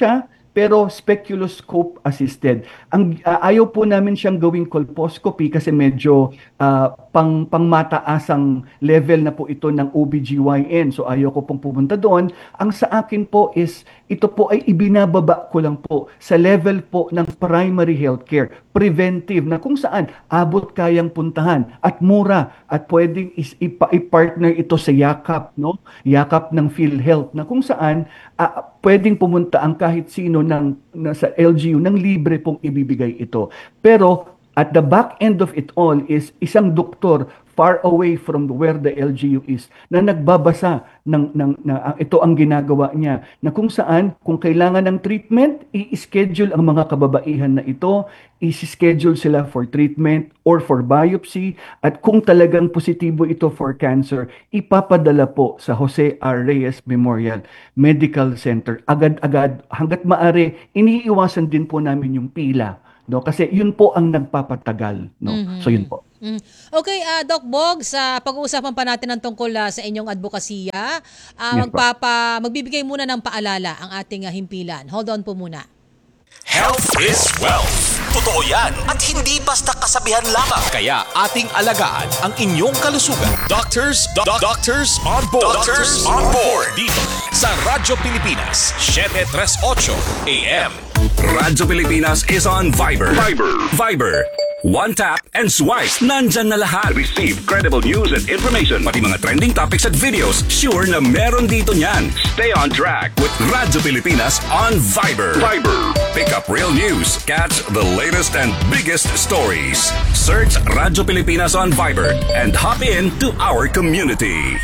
pero speculoscope assisted. Ang uh, ayaw po namin siyang gawing colposcopy kasi medyo uh, pang pangmataasang level na po ito ng O B G Y N. So ayaw ko pong pumunta doon. Ang sa akin po is ito po ay ibinababa ko lang po sa level po ng primary healthcare, preventive na kung saan abot kayang puntahan at mura at pwedeng is ipa- i-partner ito sa yakap, no? Yakap ng PhilHealth na kung saan uh, pwedeng pumunta ang kahit sino ng nasa L G U ng libre pong ibibigay ito. Pero at the back end of it all is isang doktor far away from where the L G U is na nagbabasa ng, ng na, ito ang ginagawa niya na kung saan kung kailangan ng treatment i-schedule ang mga kababaihan na ito, i-schedule sila for treatment or for biopsy at kung talagang positibo ito for cancer ipapadala po sa Jose R. Reyes Memorial Medical Center agad-agad hangga't maaari. Iniiwasan din po namin yung pila, no, kasi yun po ang nagpapatagal, no. Mhm. So yun po. Mm. Okay, uh, Doc Bog, sa pag-uusapan pa natin ng tungkol uh, sa inyong advokasya, uh, Yes, magpapa, magbibigay muna ng paalala ang ating uh, himpilan. Hold on po muna. Health is wealth. Totoo yan at hindi basta kasabihan lamang. Kaya ating alagaan ang inyong kalusugan. Doctors, do- doctors on board. Doctors on board. Dito sa Radyo Pilipinas, seven thirty-eight A M. Radyo Pilipinas is on Viber. Viber. Viber. One tap and swipe. Nandyan na lahat. Receive credible news and information. Pati mga trending topics at videos. Sure na meron dito niyan. Stay on track with Radyo Pilipinas on Viber. Viber. Pick up real news. Catch the latest and biggest stories. Search Radyo Pilipinas on Viber and hop in to our community.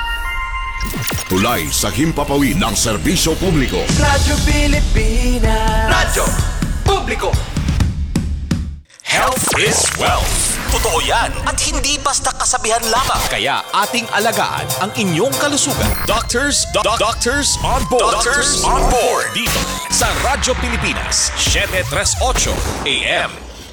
Tulay sa himpapawid ng serbisyo publiko. Radyo Pilipinas. Radyo Publiko. Health is wealth. Totoo yan at hindi basta kasabihan lamang. Kaya ating alagaan ang inyong kalusugan. Doctors, do- doctors on board. Doctors on board. Dito sa Radyo Pilipinas, seven thirty-eight A M.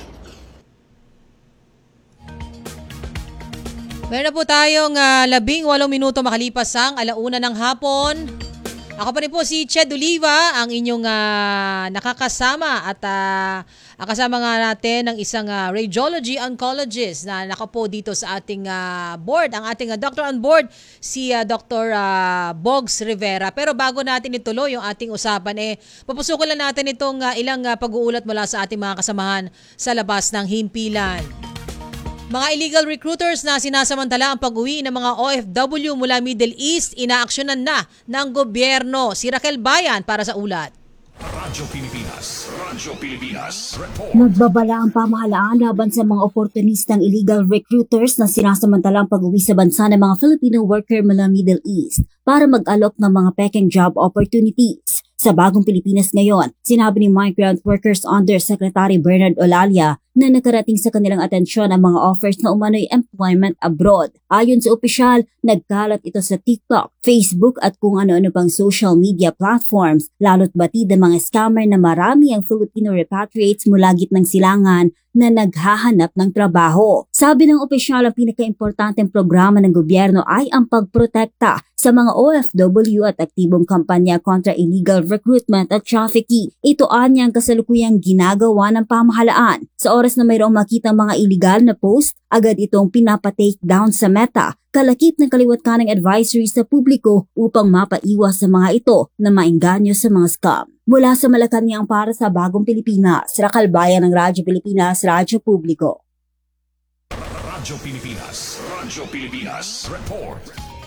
Meron na po tayong uh, labing walong minuto makalipas ang alauna ng hapon. Ako pa rin po si Ched Oliva, ang inyong uh, nakakasama at uh, kasama nga natin ng isang uh, radiology oncologist na nakapo dito sa ating uh, board. Ang ating uh, doctor on board, si uh, Doctor Uh, Bogs Rivera. Pero bago natin ituloy yung ating usapan, eh, papusukan lang natin itong uh, ilang uh, pag-uulat mula sa ating mga kasamahan sa labas ng himpilan. Mga illegal recruiters na sinasamantala ang pag-uwi ng mga O F W mula Middle East, inaaksyonan na ng gobyerno. Si Raquel Bayan para sa ulat. Radyo Pilipinas. Radyo Pilipinas. Report. Nagbabala ang pamahalaan laban sa mga oportunistang illegal recruiters na sinasamantalang pag-uwi sa bansa ng mga Filipino worker mula Middle East para mag-alok ng mga peking job opportunities. Sa Bagong Pilipinas ngayon, sinabi ni Migrant Workers Undersecretary Bernard Olalia na nakarating sa kanilang atensyon ang mga offers na umano'y employment abroad. Ayon sa opisyal, nagkalat ito sa TikTok, Facebook at kung ano-ano pang social media platforms, lalo't batid ng mga scammer na marami ang Filipino repatriates mula gitnang silangan na naghahanap ng trabaho. Sabi ng opisyal, ang pinaka-importanteng programa ng gobyerno ay ang pagprotekta sa mga O F W at aktibong kampanya kontra illegal recruitment at trafficking. Ito anya ang kasalukuyang ginagawa ng pamahalaan. Sa oras na mayroong makita mga illegal na post, agad itong pinapa-take down sa Meta. Kalakip ng kaliwat kanang advisory sa publiko upang mapaiwas sa mga ito na maengganyo sa mga scam. Mula sa Malacanang para sa Bagong Pilipinas, Raquel Bayan ng Radyo Pilipinas, Radyo Publiko. Radyo Pilipinas. Radyo Pilipinas. Report.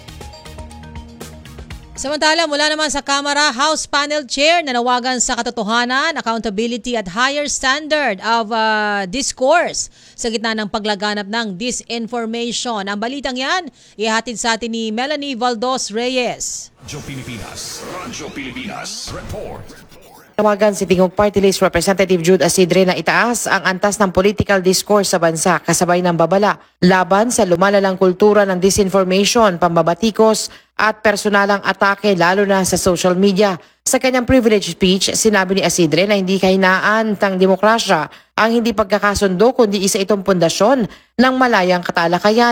Samantala, mula naman sa Kamara, House Panel Chair nanawagan sa katotohanan, accountability at higher standard of uh, discourse sa gitna ng paglaganap ng disinformation. Ang balitang yan, ihatid sa atin ni Melanie Valdos Reyes. Radyo Pilipinas. Radyo Pilipinas. Report. Tawagan si Tingog Party List Representative Jude Asidre na itaas ang antas ng political discourse sa bansa kasabay ng babala laban sa lumalalang kultura ng disinformation, pambabatikos at personalang atake lalo na sa social media. Sa kanyang privilege speech, sinabi ni Asidre na hindi kahinaan ng demokrasya ang hindi pagkakasundo kundi isa itong pundasyon ng malayang katalakayan.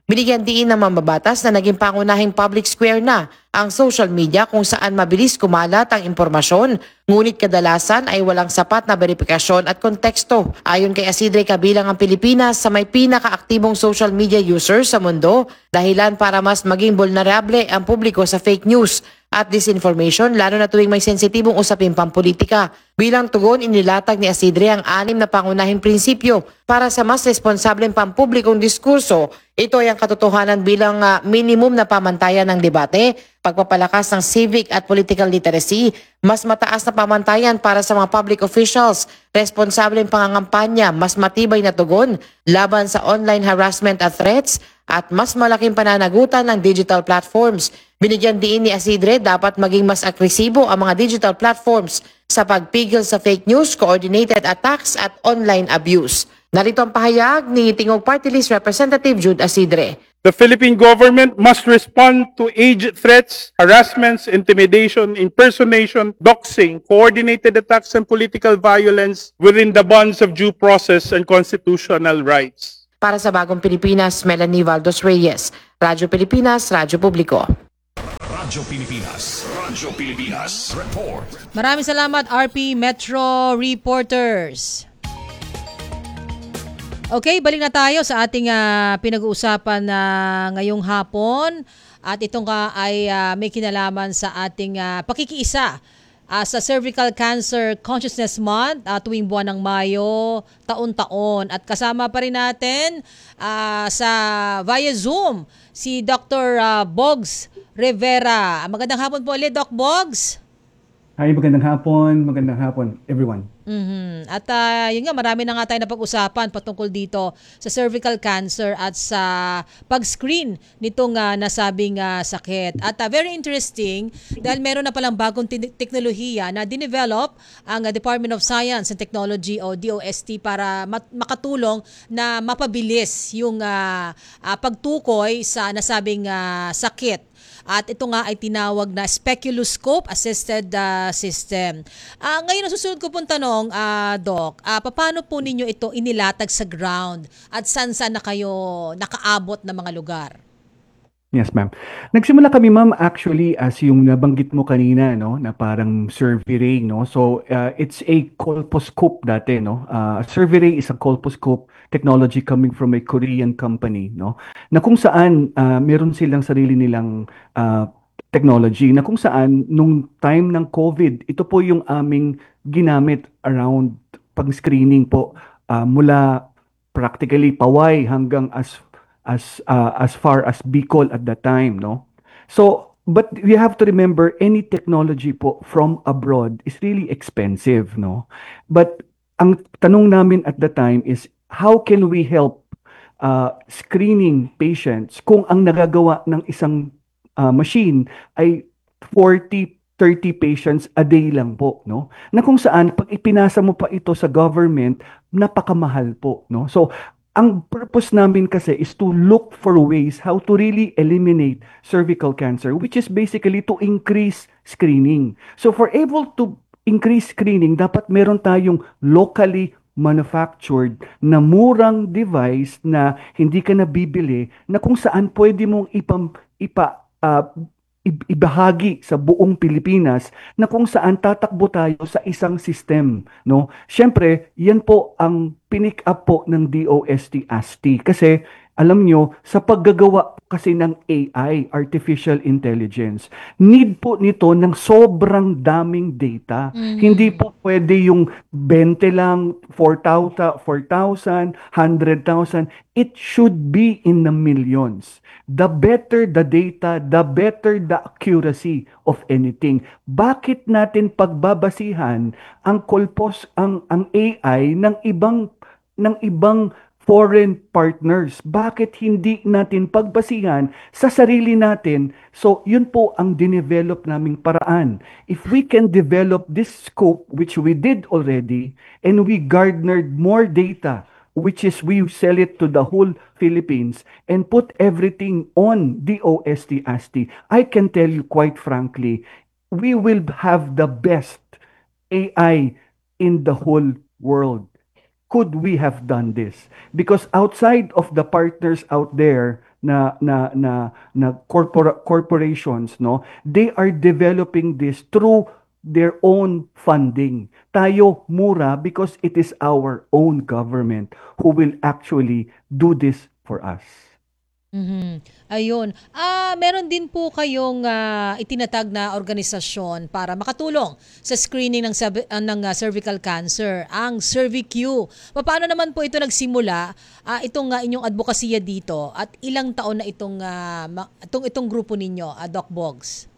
Binigyan diin ng mambabatas na naging pangunahing public square na ang social media kung saan mabilis kumalat ang impormasyon, ngunit kadalasan ay walang sapat na verifikasyon at konteksto. Ayon kay Asidre, kabilang ang Pilipinas sa may pinakaaktibong social media users sa mundo, dahilan para mas maging vulnerable ang publiko sa fake news at disinformation, lalo na tuwing may sensitibong usapin pampolitika. Bilang tugon, inilatag ni Asidre ang anim na pangunahing prinsipyo para sa mas responsableng pampublikong diskurso. Ito ay ang katotohanan bilang uh, minimum na pamantayan ng debate, pagpapalakas ng civic at political literacy, mas mataas na pamantayan para sa mga public officials, responsableng pangangampanya, mas matibay na tugon laban sa online harassment at threats, at mas malaking pananagutan ng digital platforms. Binigyan diin ni Asidre, dapat maging mas agresibo ang mga digital platforms sa pagpigil sa fake news, coordinated attacks at online abuse. Narito ang pahayag ni Tingog Party List Representative Jude Asidre. The Philippine government must respond to age threats, harassments, intimidation, impersonation, doxing, coordinated attacks, and political violence within the bonds of due process and constitutional rights. Para sa Bagong Pilipinas, Melanie Valdos Reyes, Radyo Pilipinas, Radyo Publiko. Radyo Pilipinas, Radyo Pilipinas, report. Maraming salamat R P Metro Reporters. Okay, balik na tayo sa ating uh, pinag-uusapan na uh, ngayong hapon. At ito nga ay uh, may kinalaman sa ating uh, pakikiisa uh, sa Cervical Cancer Consciousness Month uh, tuwing buwan ng Mayo, taon-taon. At kasama pa rin natin uh, sa via Zoom si Doctor Uh, Bogs Rivera. Magandang hapon po ulit, Doc Bogs. Hi, magandang hapon. Magandang hapon, everyone. Mm-hmm. At uh, yun nga, marami na nga tayo napag-usapan patungkol dito sa cervical cancer at sa pag-screen nitong uh, nasabing uh, sakit. At uh, very interesting dahil meron na palang bagong te- teknolohiya na dinevelop ang uh, Department of Science and Technology o D O S T para mat- makatulong na mapabilis yung uh, uh, pagtukoy sa nasabing uh, sakit. At ito nga ay tinawag na speculoscope assisted uh, system. Uh, ngayon, ang susunod ko pong tanong, uh, Doc, uh, paano po ninyo ito inilatag sa ground at saan-saan na kayo nakaabot na mga lugar? Yes, ma'am. Nagsimula kami, ma'am, actually as yung nabanggit mo kanina, no, na parang survey, no. So uh, it's a colposcope dati, no. Uh, survey is a colposcope technology coming from a Korean company, no. Na kung saan uh, meron silang sarili nilang uh, technology na kung saan nung time ng COVID, ito po yung aming ginamit around pag-screening po uh, mula practically Paway hanggang as as uh, as far as Bicol at that time, no. So but we have to remember, any technology po from abroad is really expensive, no. But ang tanong namin at the time is, how can we help uh, screening patients kung ang nagagawa ng isang uh, machine ay forty thirty patients a day lang po, no. Na kung saan pag ipinasa mo pa ito sa government, napakamahal po, no. So ang purpose namin kasi is to look for ways how to really eliminate cervical cancer, which is basically to increase screening. So for able to increase screening, dapat meron tayong locally manufactured na murang device na hindi ka nabibili, na kung saan pwede mong ipam, ipa, uh, ibahagi sa buong Pilipinas, na kung saan tatakbo tayo sa isang system, no. Siyempre, yan po ang pinick up po ng D O S T A S T, kasi alam nyo, sa paggagawa kasi ng A I, Artificial Intelligence, need po nito ng sobrang daming data. Mm-hmm. Hindi po pwede yung twenty lang, four thousand, one hundred thousand. It should be in the millions. The better the data, the better the accuracy of anything. Bakit natin pagbabasihan ang kolpos, ang ang A I ng ibang ng ibang foreign partners? Bakit hindi natin pagbasihan sa sarili natin? So, yun po ang dinevelop naming paraan. If we can develop this scope, which we did already, and we garnered more data, which is we sell it to the whole Philippines and put everything on D O S T A S T, I can tell you quite frankly, we will have the best A I in the whole world. Could we have done this? Because outside of the partners out there na na na na corpora- corporations, no, they are developing this through their own funding. Tayo mura because it is our own government who will actually do this for us. Mhm. Ayun. Ah, meron din po kayong ah, itinatag na organisasyon para makatulong sa screening ng sabi- ah, ng ah, cervical cancer, ang CerviQ. Paano naman po ito nagsimula? Ah, itong ah, inyong advokasya dito at ilang taon na itong ah, ma- itong itong grupo ninyo, ah, Doc Bogs?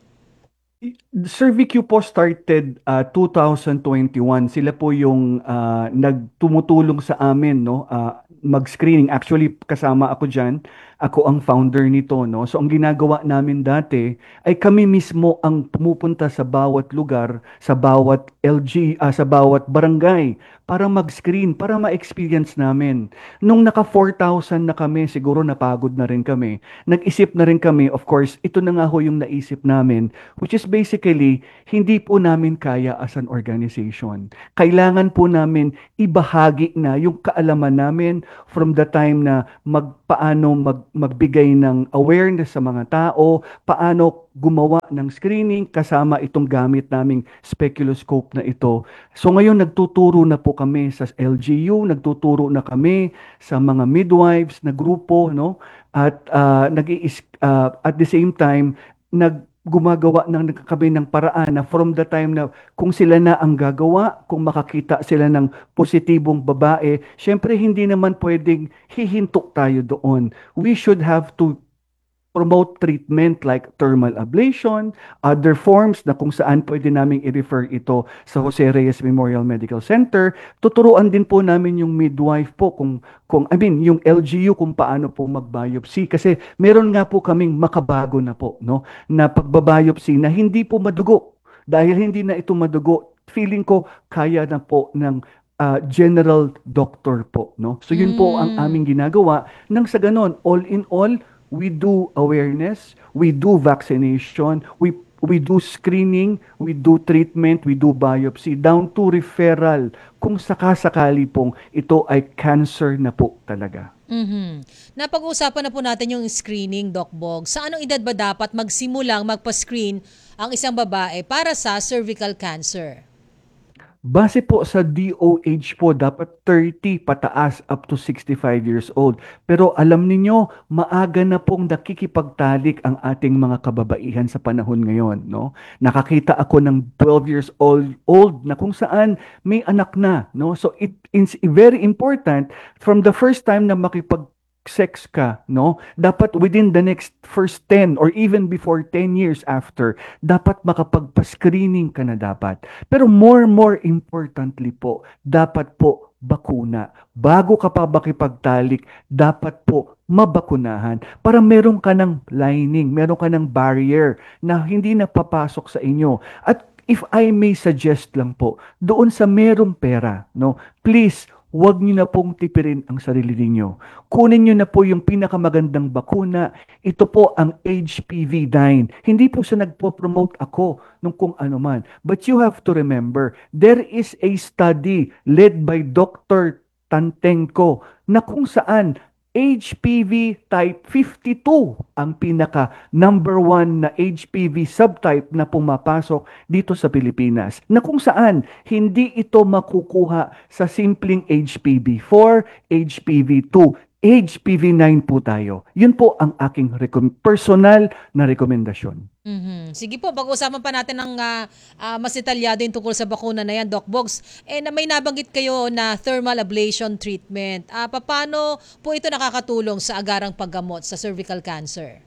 CerviQ po started uh, two thousand twenty-one. Sila po yung uh, nagtumutulong sa amin, no, uh, mag-screening. Actually, kasama ako dyan. Ako ang founder nito, no. So ang ginagawa namin dati ay kami mismo ang pumupunta sa bawat lugar, sa bawat L G, ah, sa bawat barangay para mag-screen, para ma-experience namin. Nung naka four thousand na kami, siguro napagod na rin kami. Nag-isip na rin kami, of course, ito na nga ho yung naisip namin, which is basically, hindi po namin kaya as an organization. Kailangan po namin ibahagi na yung kaalaman namin from the time na magpaano mag, magbigay ng awareness sa mga tao, paano gumawa ng screening kasama itong gamit naming speculoscope na ito. So ngayon nagtuturo na po kami sa L G U, nagtuturo na kami sa mga midwives na grupo, no? At uh, nag uh, at the same time nag gumagawa ng kami ng paraan na from the time na kung sila na ang gagawa, kung makakita sila ng positibong babae, syempre hindi naman pwedeng hihinto tayo doon. We should have to promote treatment like thermal ablation, other forms na kung saan pwede namin i-refer ito sa Jose Reyes Memorial Medical Center. Tuturuan din po namin yung midwife po kung, kung I mean, yung L G U kung paano po mag-biopsy. Kasi meron nga po kaming makabago na po, no, na pagbabiopsy na hindi po madugo. Dahil hindi na ito madugo, feeling ko kaya na po ng uh, general doctor po, no. So yun po ang aming ginagawa. Nang sa ganon, all in all, we do awareness, we do vaccination, we we do screening, we do treatment, we do biopsy, down to referral kung sakasakali pong ito ay cancer na po talaga. Mhm. Napag-uusapan na po natin yung screening, Doc Bog. Sa anong edad ba dapat magsimulang magpa-screen ang isang babae para sa cervical cancer? Base po sa D O H po, dapat thirty pataas up to sixty-five years old. Pero alam ninyo, maaga na pong nakikipagtalik ang ating mga kababaihan sa panahon ngayon, no? Nakakita ako ng twelve years old old na kung saan may anak na, no? So it is very important from the first time na makipag sex ka, no? Dapat within the next first ten or even before ten years after, dapat makapagpa-screening ka na dapat. Pero more more importantly po, dapat po bakuna. Bago ka pa makipagtalik, dapat po mabakunahan para meron ka ng lining, meron ka ng barrier na hindi napapasok sa inyo. At if I may suggest lang po, doon sa merong pera, no? Please, huwag niyo na pong tipirin ang sarili ninyo. Kunin niyo na po yung pinakamagandang bakuna. Ito po ang H P V nine. Hindi po siya nagpo-promote ako nung kung ano man. But you have to remember, there is a study led by Doctor Tantenko na kung saan H P V type fifty-two ang pinaka number one na H P V subtype na pumapasok dito sa Pilipinas, na kung saan hindi ito makukuha sa simpleng H P V four, H P V two, H P V nine po tayo. Yun po ang aking rekom- personal na rekomendasyon. Mhm. Sige po, pag-uusapan pa natin ng ah, ah, mas detalyado yung tungkol sa bakuna na yan, Doc Bogs. Eh, na may nabanggit kayo na thermal ablation treatment. Ah, paano po ito nakakatulong sa agarang paggamot sa cervical cancer?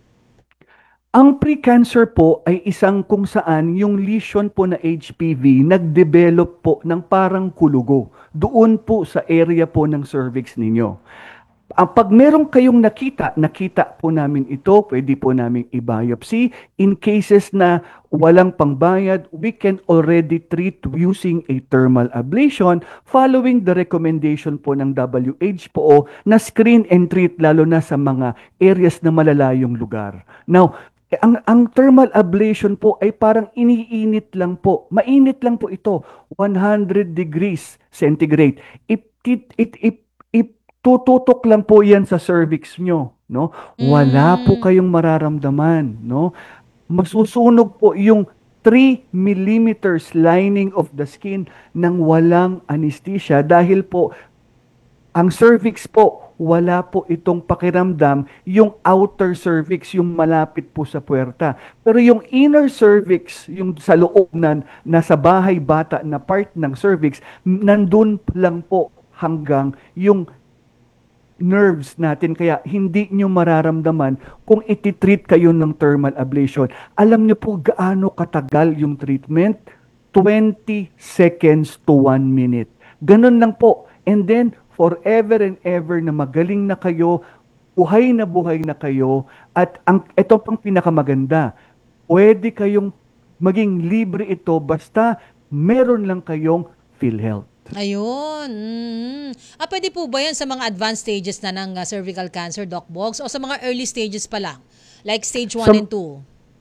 Ang pre-cancer po ay isang kung saan yung lesion po na H P V nag-develop po ng parang kulugo doon po sa area po ng cervix ninyo. Ang pag meron kayong nakita, nakita po namin ito, pwede po namin i-biopsy. In cases na walang pangbayad, we can already treat using a thermal ablation following the recommendation po ng W H O na screen and treat lalo na sa mga areas na malalayong lugar. Now, ang, ang thermal ablation po ay parang iniinit lang po. Mainit lang po ito, one hundred degrees centigrade. It, it, it, it tututok lang po yan sa cervix nyo, no? Wala po kayong mararamdaman, no? Masusunog po yung three millimeters lining of the skin nang walang anesthesia dahil po ang cervix po, wala po itong pakiramdam, yung outer cervix, yung malapit po sa puwerta. Pero yung inner cervix, yung sa loob na nasa bahay bata na part ng cervix, nandun lang po hanggang yung nerves natin. Kaya hindi nyo mararamdaman kung ititreat kayo ng thermal ablation. Alam nyo po gaano katagal yung treatment? twenty seconds to one minute. Ganun lang po. And then, forever and ever na magaling na kayo, buhay na buhay na kayo, at ang ito pang pinakamaganda, pwede kayong maging libre ito basta meron lang kayong PhilHealth. Ayun. Mm. Ah, pwede po ba yan sa mga advanced stages na ng uh, cervical cancer, Doc Bogs, o sa mga early stages pa lang? Like stage one Sa- and two?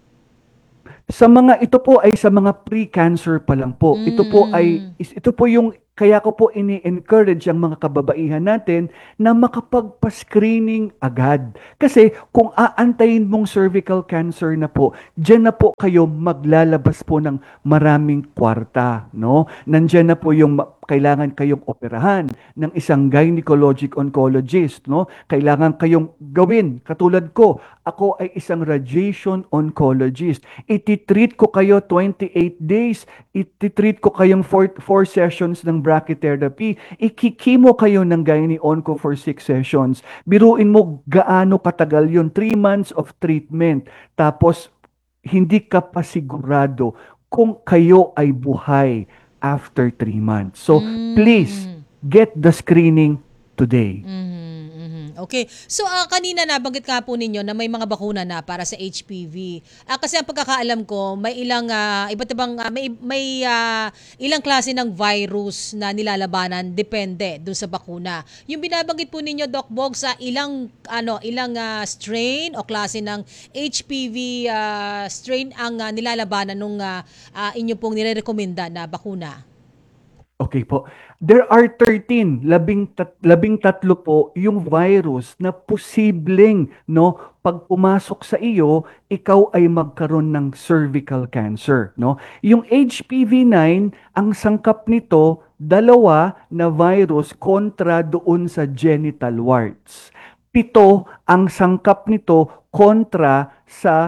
Sa mga ito po ay sa mga pre-cancer pa lang po. Ito po ay is- ito po yung kaya ko po ini-encourage ang mga kababaihan natin na makapagpa-screening agad. Kasi kung aantayin mong cervical cancer na po, diyan na po kayo maglalabas po ng maraming kwarta, no? Nandiyan na po yung ma- kailangan kayong operahan ng isang gynecologic oncologist, no? Kailangan kayong gawin. Katulad ko, ako ay isang radiation oncologist. Ititreat ko kayo twenty-eight days. Ititreat ko kayong four sessions ng brachytherapy. Ikikimo kayo ng gyne-onco for six sessions. Biruin mo gaano katagal yun. three months of treatment. Tapos, hindi ka pa sigurado kung kayo ay buhay after three months. So, please, get the screening today. Okay. So, ah, kanina nabanggit nga po ninyo na may mga bakuna na para sa H P V. Ah, kasi ang pagkakaalam ko, may ilang, ah, iba't ibang, ah, may, may ah, ilang klase ng virus na nilalabanan, depende dun sa bakuna. Yung binabanggit po ninyo, Doc Bogs, sa ilang, ano, ilang ah, strain o klase ng H P V ah, strain ang ah, nilalabanan nung ah, ah, inyo pong nirerekomenda na bakuna? Okay po. There are thirteen, labing, tat, labing tatlo po yung virus na posibleng, no, pag pumasok sa iyo, ikaw ay magkaroon ng cervical cancer, no? Yung H P V nine, ang sangkap nito, dalawa na virus kontra doon sa genital warts. Pito ang sangkap nito kontra sa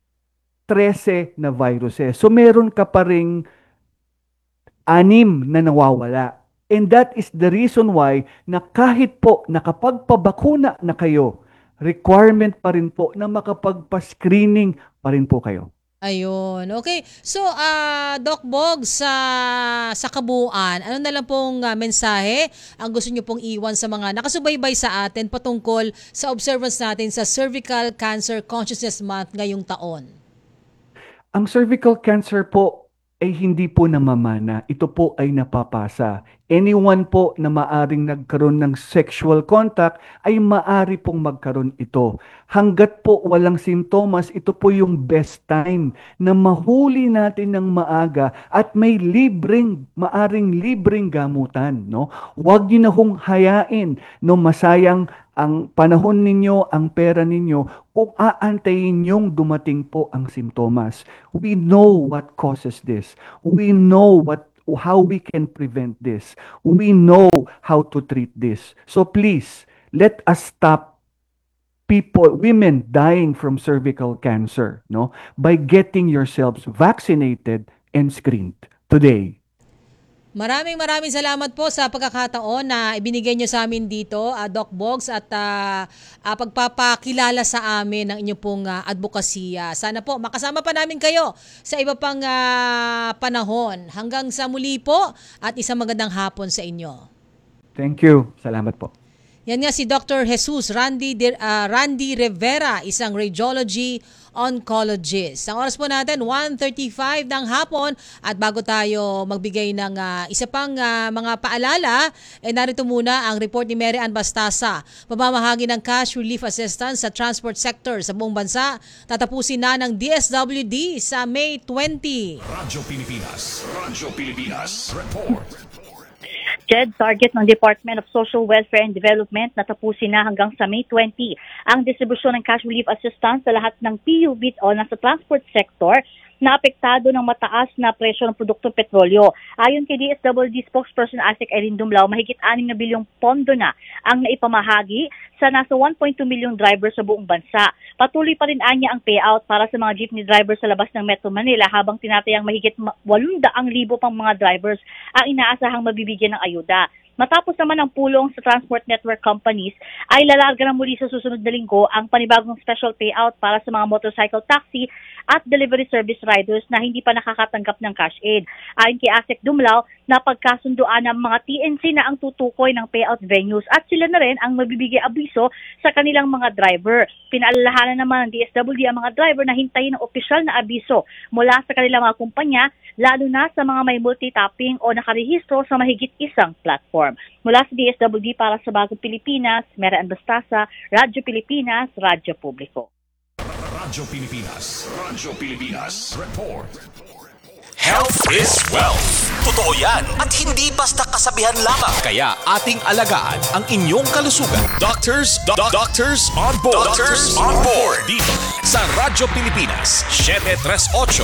trese na viruses. So meron ka pa ring anim na nawawala. And that is the reason why na kahit po nakapagpabakuna na kayo, requirement pa rin po na makapagpa-screening pa rin po kayo. Ayun. Okay. So, ah Doc Bogs, sa sa kabuuan, ano na lang pong ah, mensahe ang gusto niyo pong iwan sa mga nakasubaybay sa atin patungkol sa observance natin sa Cervical Cancer Consciousness Month ngayong taon? Ang cervical cancer po ay hindi po namamana. Ito po ay napapasa. Anyone po na maaring nagkaroon ng sexual contact ay maari pong magkaroon ito. Hanggat po walang simptomas, ito po yung best time na mahuli natin ng maaga at may libreng, maaring libreng gamutan. No? Huwag niyo na hong hayain, no, masayang ang panahon ninyo, ang pera ninyo, kung aantayin yung dumating po ang simptomas. We know what causes this. We know what how we can prevent this. We know how to treat this. So please, let us stop people, women dying from cervical cancer, no, by getting yourselves vaccinated and screened today. Maraming maraming salamat po sa pagkakataon na ibinigay nyo sa amin dito, uh, Doc Bogs, at uh, uh, pagpapakilala sa amin ng inyong pong uh, advokasya. Sana po makasama pa namin kayo sa iba pang uh, panahon. Hanggang sa muli po at isang magandang hapon sa inyo. Thank you. Salamat po. Yan nga si Doctor Jesus Randy, uh, Randy Rivera, isang radiology oncologist. Ang oras po natin, one thirty-five ng hapon, at bago tayo magbigay ng uh, isa pang uh, mga paalala, eh narito muna ang report ni Mary Ann Bastasa. Pamamahagi ng cash relief assistance sa transport sector sa buong bansa, tatapusin na ng D S W D sa May twentieth. Radyo Pilipinas. Radyo Pilipinas. Report. Jed, target ng Department of Social Welfare and Development na tapusin na hanggang sa May twentieth ang distribusyon ng cash relief assistance sa lahat ng P U B o nasa transport sector na apektado ng mataas na presyo ng produktong petrolyo. Ayon kay D S W D spokesperson Asik Erin Dumlao, mahigit anim na bilyong pondo na ang naipamahagi sa nasa one point two million drivers sa buong bansa. Patuloy pa rin anya ang payout para sa mga jeepney drivers sa labas ng Metro Manila habang tinatayang mahigit eight hundred thousand pang mga drivers ang inaasahang mabibigyan ng ayuda. Matapos naman ang pulong sa transport network companies, ay lalarga na muli sa susunod na linggo ang panibagong special payout para sa mga motorcycle taxi at delivery service riders na hindi pa nakakatanggap ng cash aid. Ayon kay Asik Dumlao, napagkasunduan ng mga T N C na ang tutukoy ng payout venues at sila na rin ang mabibigay abiso sa kanilang mga driver. Pinaalalahanan naman ng D S W D ang mga driver na hintayin ng opisyal na abiso mula sa kanilang mga kumpanya, lalo na sa mga may multi-tapping o nakarehistro sa mahigit isang platform. Mula sa D S W D para sa Bagong Pilipinas, Mera Anbastasa, Radyo Pilipinas, Radyo Publiko. Radyo Pilipinas. Radyo Pilipinas. Report. Health is wealth. Totoo yan at hindi basta kasabihan lamang. Kaya ating alagaan ang inyong kalusugan. Doctors, do- doctors on board. Doctors on board. Dito sa Radyo Pilipinas, seven three eight.